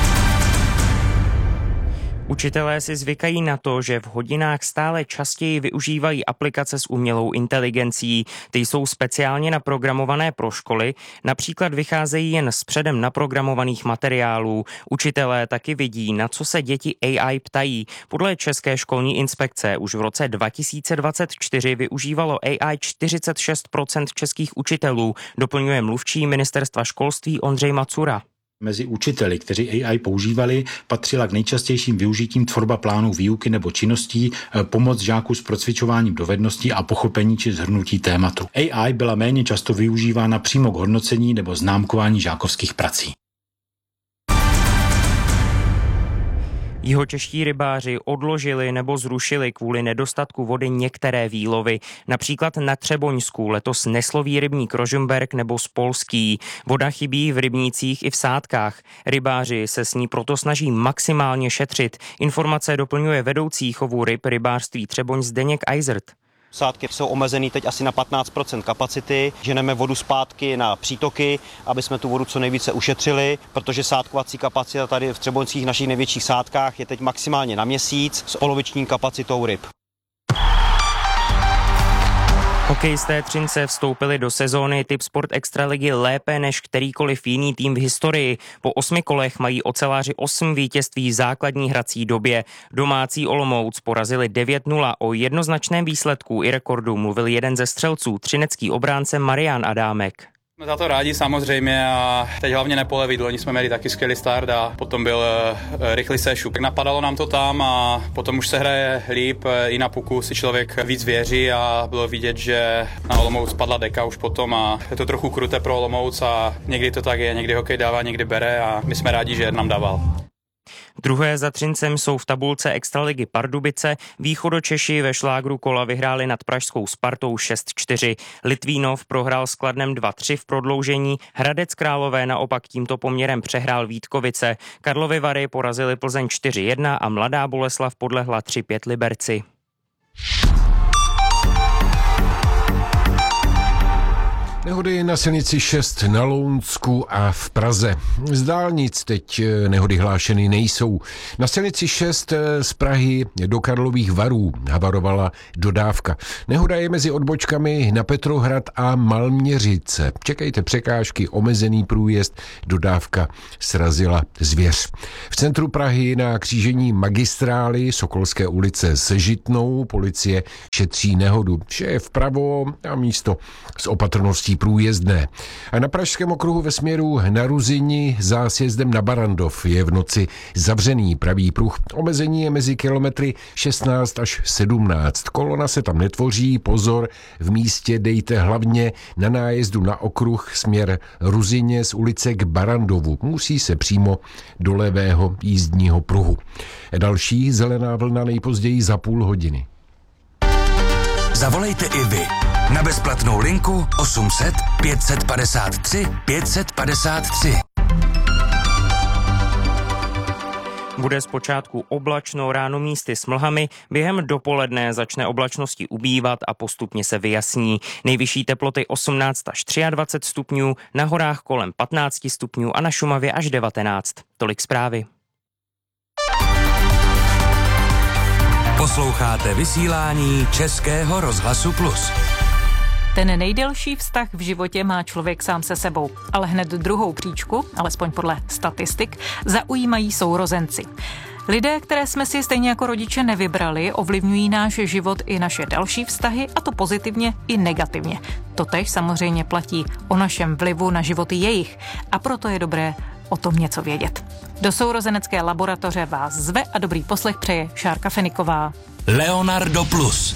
Učitelé si zvykají na to, že v hodinách stále častěji využívají aplikace s umělou inteligencí. Ty jsou speciálně naprogramované pro školy, například vycházejí jen z předem naprogramovaných materiálů. Učitelé taky vidí, na co se děti A I ptají. Podle České školní inspekce už v roce dva tisíce dvacet čtyři využívalo A I čtyřicet šest procent českých učitelů, doplňuje mluvčí ministerstva školství Ondřej Macura. Mezi učiteli, kteří A I používali, patřila k nejčastějším využitím tvorba plánů výuky nebo činností, pomoc žáků s procvičováním dovedností a pochopení či shrnutí tématu. A I byla méně často využívána přímo k hodnocení nebo známkování žákovských prací. Jihočeští rybáři odložili nebo zrušili kvůli nedostatku vody některé výlovy. Například na Třeboňsku letos nesloví rybník Rožmberk nebo Spolský. Voda chybí v rybnících i v sádkách. Rybáři se s ní proto snaží maximálně šetřit. Informace doplňuje vedoucí chovu ryb rybářství Třeboň Zdeněk Eisert. Sádky jsou omezený teď asi na patnáct procent kapacity, ženeme vodu zpátky na přítoky, aby jsme tu vodu co nejvíce ušetřili, protože sádkovací kapacita tady v třeboňských našich největších sádkách je teď maximálně na měsíc s poloviční kapacitou ryb. Hokejisté Třince vstoupili do sezóny Tip Sport Extraligy lépe než kterýkoliv jiný tým v historii. Po osmi kolech mají oceláři osm vítězství v základní hrací době. Domácí Olomouc porazili devět nula. O jednoznačném výsledku i rekordu mluvil jeden ze střelců, třinecký obránce Marián Adámek. Jsme za to rádi samozřejmě a teď hlavně nepolevit, loni jsme měli taky skvělý start a potom byl rychlý sešup. Napadalo nám to tam a potom už se hraje líp, i na puku si člověk víc věří a bylo vidět, že na Olomouc padla deka už potom a je to trochu kruté pro Olomouc a někdy to tak je, někdy hokej dává, někdy bere a my jsme rádi, že nám dával. Druhé za Třincem jsou v tabulce extraligy Pardubice. Východočeši ve šlágru kola vyhráli nad pražskou Spartou šest čtyři. Litvínov prohrál s Kladnem dva tři v prodloužení. Hradec Králové naopak tímto poměrem přehrál Vítkovice. Karlovy Vary porazili Plzeň čtyři jedna a Mladá Boleslav podlehla tři pět Liberci. Nehody na silnici šest na Lounsku a v Praze. Z dálnic teď nehody hlášeny nejsou. Na silnici šest z Prahy do Karlových Varů havarovala dodávka. Nehoda je mezi odbočkami na Petrohrad a Malměřice. Čekejte překážky, omezený průjezd, dodávka srazila zvěř. V centru Prahy na křížení magistrály Sokolské ulice se Žitnou policie šetří nehodu. Vše je vpravo a místo s opatrností průjezdné. A na Pražském okruhu ve směru na Ruzini za sjezdem na Barandov je v noci zavřený pravý pruh. Omezení je mezi kilometry šestnáct až sedmnáct. Kolona se tam netvoří, pozor, v místě dejte hlavně na nájezdu na okruh směr Ruzině z ulice k Barandovu. Musí se přímo do levého jízdního pruhu. Další zelená vlna nejpozději za půl hodiny. Zavolejte i vy na bezplatnou linku osm set pět set padesát tři pět set padesát tři. Bude zpočátku oblačno, ráno místy s mlhami, během dopoledne začne oblačnosti ubývat a postupně se vyjasní. Nejvyšší teploty osmnáct až dvacet tři stupňů, na horách kolem patnáct stupňů a na Šumavě až devatenáct. Tolik zprávy. Posloucháte vysílání Českého rozhlasu Plus. Ten nejdelší vztah v životě má člověk sám se sebou, ale hned druhou příčku, alespoň podle statistik, zaujímají sourozenci. Lidé, které jsme si stejně jako rodiče nevybrali, ovlivňují náš život i naše další vztahy, a to pozitivně i negativně. Totéž samozřejmě platí o našem vlivu na životy jejich, a proto je dobré o tom něco vědět. Do sourozenecké laboratoře vás zve a dobrý poslech přeje Šárka Feniková. Leonardo Plus.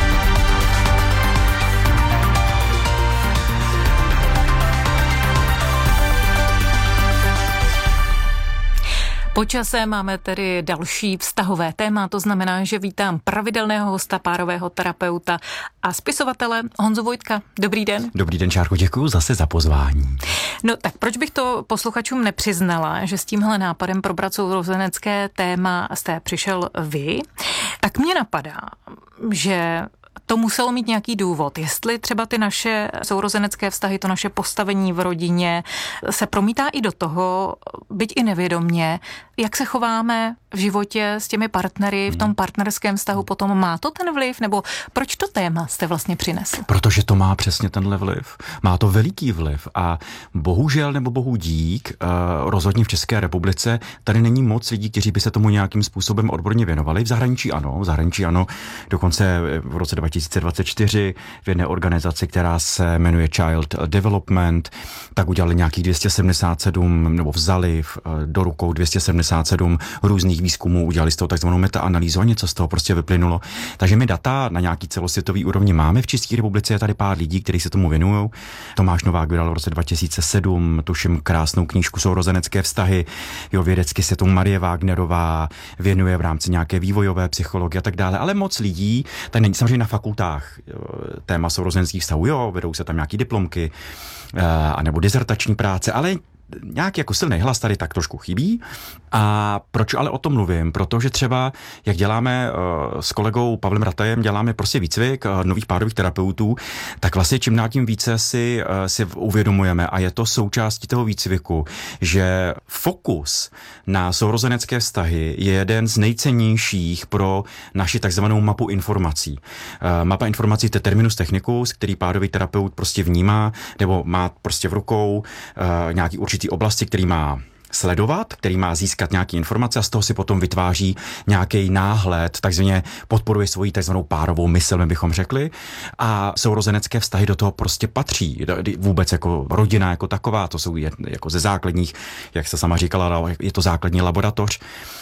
Po čase máme tedy další vztahové téma, to znamená, že vítám pravidelného hosta, párového terapeuta a spisovatele Honzu Vojtka. Dobrý den. Dobrý den, Šárko, děkuji zase za pozvání. No tak proč bych to posluchačům nepřiznala, že s tímhle nápadem probrat sourozenecké téma jste přišel vy? Tak mě napadá, že to muselo mít nějaký důvod. Jestli třeba ty naše sourozenecké vztahy, to naše postavení v rodině se promítá i do toho, byť i nevědomně, jak se chováme v životě s těmi partnery, v tom partnerském vztahu, potom má to ten vliv, nebo proč to téma jste vlastně přinesl? Protože to má přesně tenhle vliv. Má to veliký vliv a bohužel nebo bohu dík, rozhodně v České republice tady není moc lidí, kteří by se tomu nějakým způsobem odborně věnovali. V zahraničí ano, v zahraničí ano, dokonce v roce dva tisíce dvacet čtyři v jedné organizaci, která se jmenuje Child Development, tak udělali nějakých dvě stě sedmdesát sedm, nebo vzali do rukou dvě stě sedmdesát sedm různých výzkumů, udělali z toho takzvanou metaanalýzu a něco z toho prostě vyplynulo. Takže my data na nějaký celosvětový úrovni máme. V České republice je tady pár lidí, kteří se tomu věnují. Tomáš Novák vydal v roce dva tisíce sedm, tuším, krásnou knížku Sourozenecké vztahy. Jo, vědecky se tomu Marie Wagnerová věnuje v rámci nějaké vývojové psychologie a tak dále. Ale moc lidí, tady není samozřejmě na fakultách téma sourozeneckých vztahů, jo, vedou se tam nějaký diplomky, anebo dizertační práce, ale nějaký jako silný hlas tady tak trošku chybí. A proč ale o tom mluvím? Protože třeba, jak děláme uh, s kolegou Pavlem Ratajem, děláme prostě výcvik uh, nových párových terapeutů, tak vlastně čím dál tím více si, uh, si uvědomujeme a je to součástí toho výcviku, že fokus na sourozenecké vztahy je jeden z nejcennějších pro naši takzvanou mapu informací. Uh, mapa informací to je terminus technicus, který párový terapeut prostě vnímá, nebo má prostě v rukou uh, nějaký určitý oblasti, který má sledovat, který má získat nějaké informace a z toho si potom vytváří nějaký náhled, takzvaně podporuje svoji takzvanou párovou mysl, my bychom řekli. A sourozenecké vztahy do toho prostě patří. Vůbec jako rodina jako taková, to jsou jako ze základních, jak se sama říkala, je to základní laboratoř,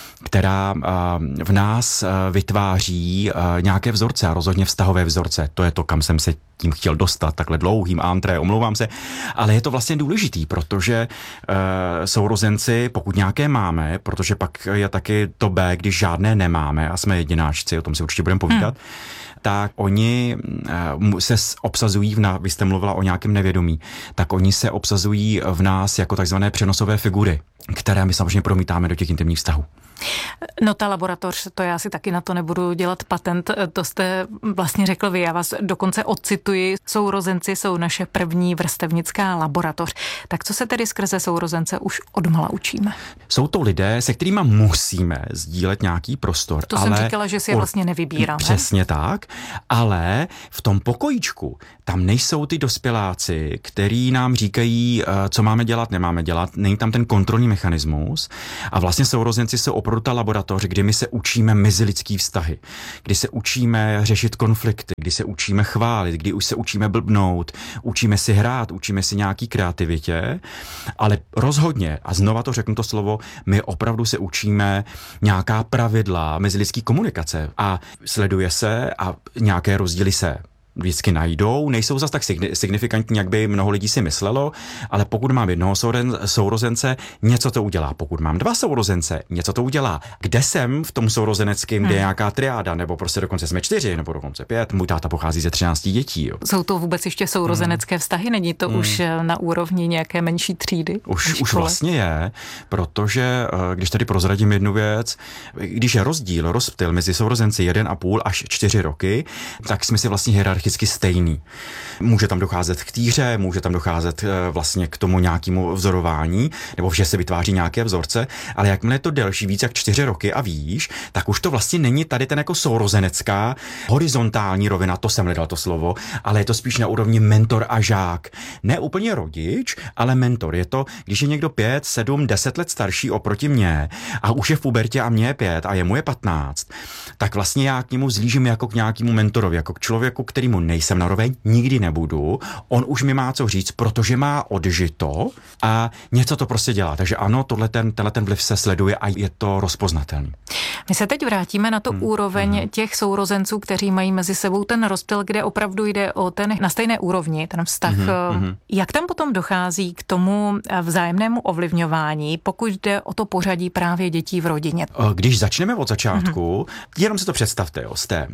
která v nás vytváří nějaké vzorce a rozhodně vztahové vzorce. To je to, kam jsem se tím chtěl dostat, takhle dlouhým antré, omlouvám se, ale je to vlastně důležitý, protože sourozenci sourozenci, pokud nějaké máme, protože pak je taky to B, když žádné nemáme a jsme jedináčci, o tom si určitě budeme povídat, hmm. tak oni se obsazují, v nás, vy jste mluvila o nějakém nevědomí, tak oni se obsazují v nás jako takzvané přenosové figury, které my samozřejmě promítáme do těch intimních vztahů. No ta laboratoř, to já si taky na to nebudu dělat patent, to jste vlastně řekl vy, já vás dokonce odcituji, sourozenci jsou naše první vrstevnická laboratoř. Tak co se tedy skrze sourozence už odmala učíme? Jsou to lidé, se kterými musíme sdílet nějaký prostor. To ale jsem říkala, že si je vlastně nevybíráme. Přesně tak, ale v tom pokojíčku tam nejsou ty dospěláci, který nám říkají, co máme dělat, nemáme dělat, není tam ten kontrolní mechanismus a vlastně sourozenci jsou opravdu ta laboratoř, kdy my se učíme mezilidský vztahy, kdy se učíme řešit konflikty, kdy se učíme chválit, kdy už se učíme blbnout, učíme si hrát, učíme si nějaký kreativitě, ale rozhodně, a znova to řeknu to slovo, my opravdu se učíme nějaká pravidla mezilidský komunikace a sleduje se a nějaké rozdíly se vždycky najdou, nejsou zas tak signifikantní, jak by mnoho lidí si myslelo, ale pokud mám jednoho sourozence, něco to udělá. Pokud mám dva sourozence, něco to udělá. Kde jsem v tom sourozeneckém, kde je nějaká triáda, nebo prostě dokonce jsme čtyři, nebo dokonce pět, můj táta pochází ze třinácti dětí. Jo. Jsou to vůbec ještě sourozenecké vztahy? Není to hmm. už na úrovni nějaké menší třídy? Už, už vlastně je, protože když tady prozradím jednu věc, když je rozdíl, rozptyl mezi sourozenci jeden a půl až čtyři roky, tak jsme si vlastně hierarchii vždycky stejný. Může tam docházet k týře, může tam docházet vlastně k tomu nějakému vzorování, nebo že se vytváří nějaké vzorce, ale jakmile je to delší, víc jak čtyři roky a výš, tak už to vlastně není tady ten jako sourozenecká horizontální rovina, to jsem nedal to slovo, ale je to spíš na úrovni mentor a žák. Ne úplně rodič, ale mentor. Je to, když je někdo pět, sedm, deset let starší oproti mně a už je v pubertě a mě je pět a jemu je patnáct, tak vlastně já k němu zlížím jako k nějakému mentorovi, jako k člověku, kterýmu nejsem naroveň, nikdy nebudu. On už mi má co říct, protože má odžito a něco to prostě dělá. Takže ano, tohle ten, tenhle ten vliv se sleduje a je to rozpoznatelný. My se teď vrátíme na tu hmm. úroveň hmm. těch sourozenců, kteří mají mezi sebou ten rozptyl, kde opravdu jde o ten na stejné úrovni, ten vztah. Hmm. Jak tam potom dochází k tomu vzájemnému ovlivňování, pokud jde o to pořadí právě dětí v rodině? Když začneme od začátku, hmm. jenom si to představte, jo, jste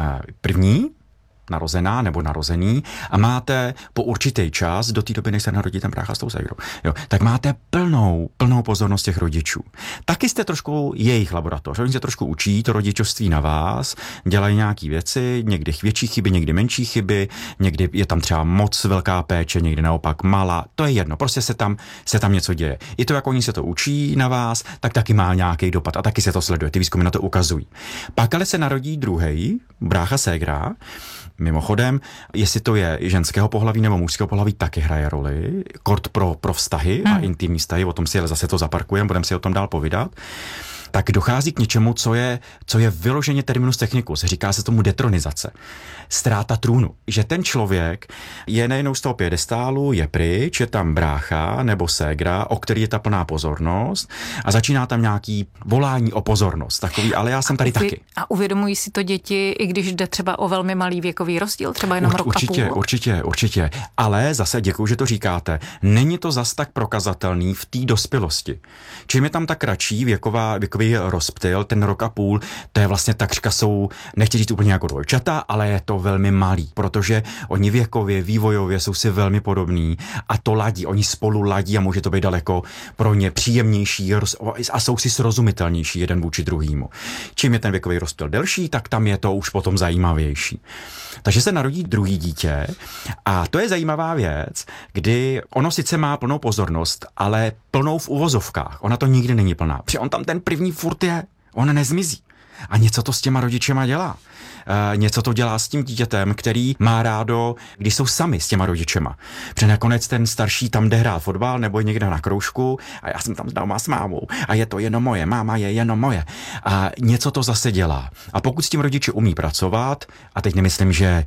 první narozená nebo narozený a máte po určitý čas, do té doby, než se narodí ten brácha s tou ségrou, jo, tak máte plnou, plnou pozornost těch rodičů. Taky jste trošku jejich laboratoř. Oni se trošku učí to rodičovství na vás, dělají nějaký věci, někdy větší chyby, někdy menší chyby, někdy je tam třeba moc velká péče, někdy naopak malá. To je jedno, prostě se tam, se tam něco děje. I to, jak oni se to učí na vás, tak taky má nějaký dopad a taky se to sleduje. Ty výzkumy na to ukazují. Pak ale se narodí druhý, brácha ségra. Mimochodem, jestli to je ženského pohlaví nebo mužského pohlaví, taky hraje roli. Kort pro, pro vztahy hmm. a intimní vztahy, o tom si ale zase to zaparkujeme, budeme si o tom dál povídat. Tak dochází k něčemu, co je, co je vyloženě terminus technicus. Říká se tomu detronizace. Ztráta trůnu. Že ten člověk je nejenom z toho piedestálu, je pryč, je tam brácha nebo ségra, o který je ta plná pozornost a začíná tam nějaký volání o pozornost. Takový, ale já jsem tady a, taky. A uvědomují si to děti, i když jde třeba o velmi malý věkový rozdíl, třeba jenom Ur, rok určitě, a půl? Určitě, určitě. Ale zase děkuju, že to říkáte. Není to zas tak prokazatelný v té dospělosti. Čím je tam ta kratší věková, věkový rozptyl, ten rok a půl, to je vlastně takřka jsou, nechci říct úplně jako dvojčata, ale je to velmi malý, protože oni věkově, vývojově jsou si velmi podobní a to ladí, oni spolu ladí a může to být daleko pro ně příjemnější a jsou si srozumitelnější jeden vůči druhýmu. Čím je ten věkový rozptyl delší, tak tam je to už potom zajímavější. Takže se narodí druhý dítě a to je zajímavá věc, kdy ono sice má plnou pozornost, ale plnou v uvozovkách. Ona to nikdy není plná. Protože on tam ten první furt je, on nezmizí. A něco to s těma rodičema dělá. E, něco to dělá s tím dítětem, který má rádo, když jsou sami s těma rodičema. Protože nakonec ten starší tam jde hrát fotbal nebo je někde na kroužku a já jsem tam doma s mámou a je to jenom moje, máma je jenom moje. A něco to zase dělá. A pokud s tím rodiče umí pracovat, a teď nemyslím, že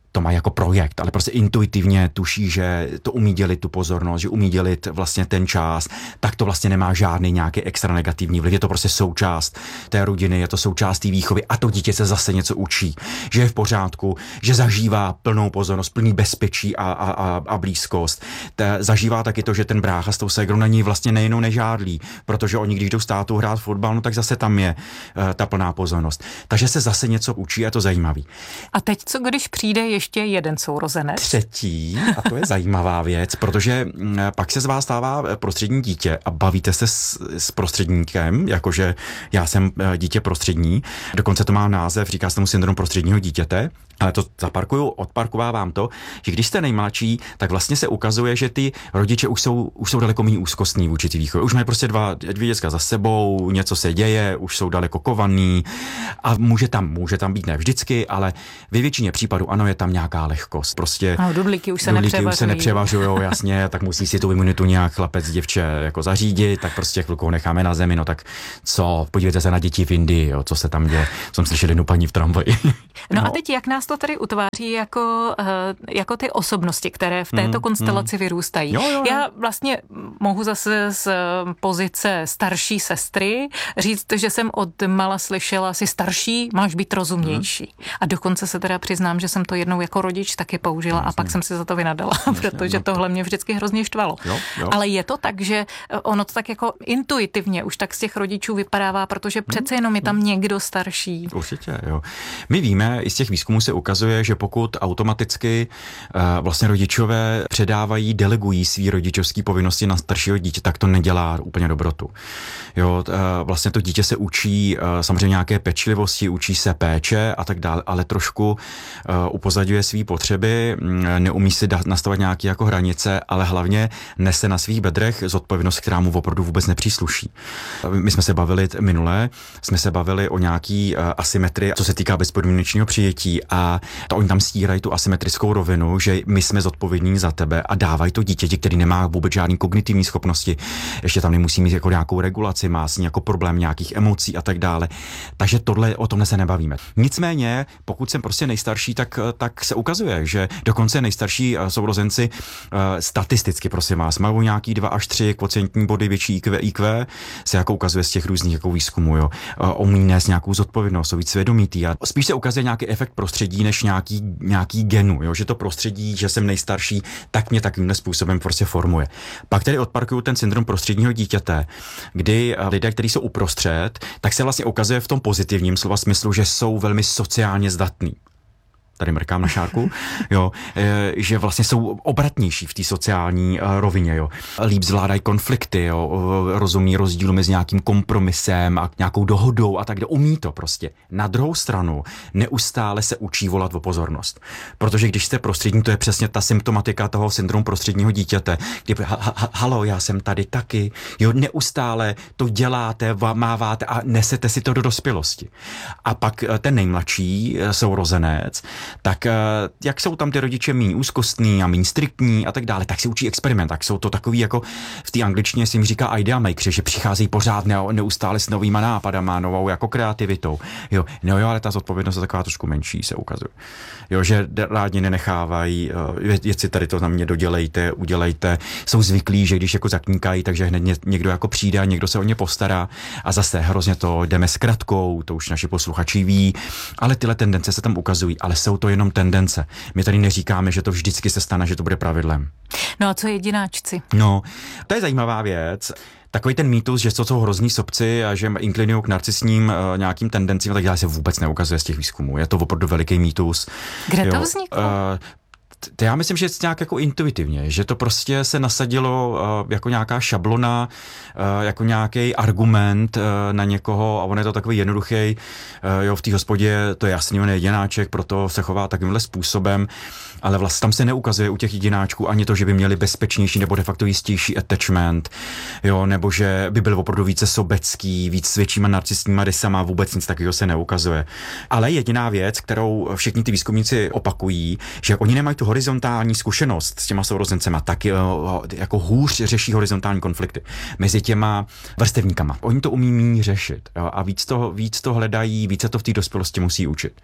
to má jako projekt, ale prostě intuitivně tuší, že to umí dělit tu pozornost, že umí dělit vlastně ten čas, tak to vlastně nemá žádný nějaký extra negativní vliv. Je to prostě součást té rodiny, je to součást té výchovy a to dítě se zase něco učí, že je v pořádku, že zažívá plnou pozornost, plný bezpečí a, a, a, a blízkost. Te, zažívá taky to, že ten brácha s tou ségrou na ní vlastně nejenom nežádlí, protože oni, když jdou s tátou hrát fotbal, no tak zase tam je uh, ta plná pozornost. Takže se zase něco učí a je to zajímavý. A teď co, když přijde ještě jeden sourozenec? Třetí, a to je zajímavá věc, protože pak se z vás stává prostřední dítě a bavíte se s, s prostředníkem, jakože já jsem dítě prostřední, dokonce to má název, říká se tomu syndrom prostředního dítěte, ale to zaparkuju, odparkovávám to, že když jste nejmladší, tak vlastně se ukazuje, že ty rodiče už jsou, už jsou daleko méně úzkostní vůči té výchově. Už mají prostě dva, dvě děcka za sebou, něco se děje, už jsou daleko kovaný a může tam, může tam být ne vždycky, ale ve většině případů ano, je tam nějaká lehkost. Prostě a dudlíky už se dudlíky už se nepřevažujou, jasně, tak musí si tu imunitu nějak chlapec, děvče jako zařídit, tak prostě chvilku necháme na zemi, no tak co, podívejte se na děti v Indii, jo, co se tam děje. Jsem slyšel jednu paní v tramvaji. No, no a teď jak nás to tady utváří jako, jako ty osobnosti, které v této mm, konstelaci mm. vyrůstají. Jo, jo, jo. Já vlastně mohu zase z pozice starší sestry říct, že jsem od mala slyšela, si starší, máš být rozumnější. Mm. A dokonce se teda přiznám, že jsem to jednou jako rodič taky použila Jasně. a pak jsem si za to vynadala, Jasně, protože no to... tohle mě vždycky hrozně štvalo. Jo, jo. Ale je to tak, že ono to tak jako intuitivně už tak z těch rodičů vypadává, protože přece jenom je tam někdo starší. Určitě, jo. My víme, i z těch výzkumů se ukazuje, že pokud automaticky uh, vlastně rodičové předávají, delegují svý rodičovský povinnosti na staršího dítě, tak to nedělá úplně dobrotu. Jo, uh, vlastně to dítě se učí uh, samozřejmě nějaké pečlivosti, učí se péče a tak dále, ale trošku uh, upozadňuje svý potřeby, neumí si da- nastavit nějaké jako hranice, ale hlavně nese na svých bedrech zodpovědnost, která mu opravdu vůbec nepřísluší. My jsme se bavili minule, jsme se bavili o nějaký uh, asymetrii, co se týká bezpodmínečného přijetí a to oni tam stírají tu asymetrickou rovinu, že my jsme zodpovědní za tebe a dávají to dítěti, který nemá vůbec žádný kognitivní schopnosti, ještě tam nemusí mít jako nějakou regulaci, má si jako problém nějakých emocí a tak dále. Takže tohle o tomhle se nebavíme. Nicméně, pokud jsem prostě nejstarší, tak, tak se ukazuje, že dokonce nejstarší sourozenci statisticky, prosím vás, mají nějaký dva až tři kvocientní body větší I Q, I Q se jako ukazuje z těch různých jako výzkumů, jo. Umí nést nějakou zodpovědnost, jsou víc svědomitý a spíš se ukazuje nějaký efekt prostředí než nějaký, nějaký genu, jo, že to prostředí, že jsem nejstarší, tak mě takovýmhle způsobem prostě formuje. Pak tedy odparkuju ten syndrom prostředního dítěte, kdy lidé, kteří jsou uprostřed, tak se vlastně ukazuje v tom pozitivním slova smyslu, že jsou velmi sociálně zdatní. Tady mrkám na šárku, jo, že vlastně jsou obratnější v té sociální rovině, jo. Líp zvládají konflikty, jo, rozumí rozdílu mezi nějakým kompromisem a nějakou dohodou a tak dále. Umí to prostě. Na druhou stranu neustále se učí volat o pozornost. Protože když jste prostřední, to je přesně ta symptomatika toho syndromu prostředního dítěte, kdy ha, ha, halo, já jsem tady taky, jo, neustále to děláte, máváte a nesete si to do dospělosti. A pak ten nejmladší sourozenec, tak jak jsou tam ty rodiče míň úzkostní a míň striktní a tak dále, tak si učí experiment, tak jsou to takový jako v té angličtině se jim říká idea makers, že přicházejí pořád neustále s novýma nápadama, novou jako kreativitou. Jo, no jo, ale ta zodpovědnost je taková trošku menší, se ukazuje. Jo, že rádi nenechávají, věci tady to na mě dodělejte, udělejte, jsou zvyklí, že když jako zakníkají, takže hned někdo jako přijde a někdo se o ně postará a zase hrozně to jdeme s kratkou, to už naši posluchači ví, ale tyhle tendence se tam ukazují, ale jsou to jenom tendence. My tady neříkáme, že to vždycky se stane, že to bude pravidlem. No a co jedináčci? No, to je zajímavá věc. Takový ten mýtus, že to jsou hrozní sobci a že inklinují k narcisním uh, nějakým tendencím, tak dále se vůbec neukazuje z těch výzkumů. Je to opravdu veliký mýtus. Kde jo, to vzniklo? Uh, To já myslím, že je nějak jako intuitivně, že to prostě se nasadilo uh, jako nějaká šablona, uh, jako nějaký argument uh, na někoho a on je to takový jednoduchý, uh, jo, v té hospodě to je jasný, on je jedináček, proto se chová takovýmhle způsobem, ale vlastně tam se neukazuje u těch jedináčků ani to, že by měli bezpečnější nebo de facto jistější attachment, jo, nebo že by byl opravdu více sobecký, víc s většíma narcistníma rysama, vůbec nic takového se neukazuje. Ale jediná věc, kterou všichni ty výzkumníci opakují, že oni nemají tu horizontální zkušenost s těma sourozencema, tak jako hůř řeší horizontální konflikty mezi těma vrstevníkama. Oni to umí méně řešit, jo, a víc to, víc to hledají, více to v té dospělosti musí učit.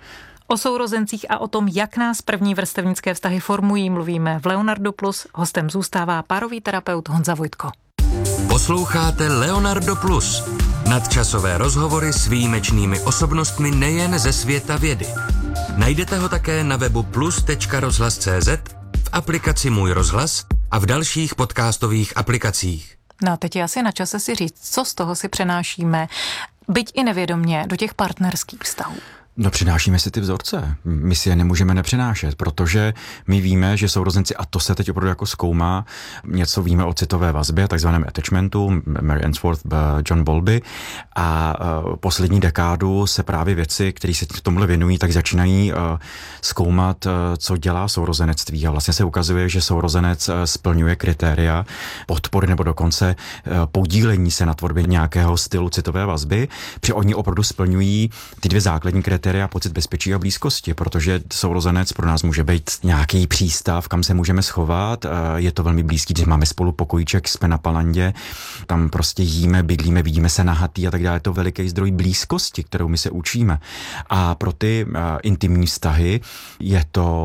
O sourozencích a o tom, jak nás první vrstevnické vztahy formují, mluvíme v Leonardo Plus. Hostem zůstává párový terapeut Honza Vojtko. Posloucháte Leonardo Plus. Nadčasové rozhovory s výjimečnými osobnostmi nejen ze světa vědy. Najdete ho také na webu plus tečka rozhlas tečka cé zet, v aplikaci Můj rozhlas a v dalších podcastových aplikacích. No a teď je asi na čase si říct, co z toho si přenášíme, byť i nevědomně, do těch partnerských vztahů. No, přinášíme si ty vzorce. My si je nemůžeme nepřinášet, protože my víme, že sourozenci, a to se teď opravdu jako zkoumá, něco víme o citové vazbě, takzvaném attachmentu, Mary Ainsworth, John Bowlby, a poslední dekádu se právě věci, které se v tomhle věnují, tak začínají zkoumat, co dělá sourozenectví. A vlastně se ukazuje, že sourozenec splňuje kritéria podpory nebo dokonce podílení se na tvorbě nějakého stylu citové vazby, protože oni opravdu splňují ty dvě základní kritéria a pocit bezpečí a blízkosti, protože sourozenec pro nás může být nějaký přístav, kam se můžeme schovat. Je to velmi blízký, když máme spolu pokojíček, jsme na Palandě, tam prostě jíme, bydlíme, vidíme se nahatý a tak dále. Je to veliký zdroj blízkosti, kterou my se učíme. A pro ty intimní vztahy je to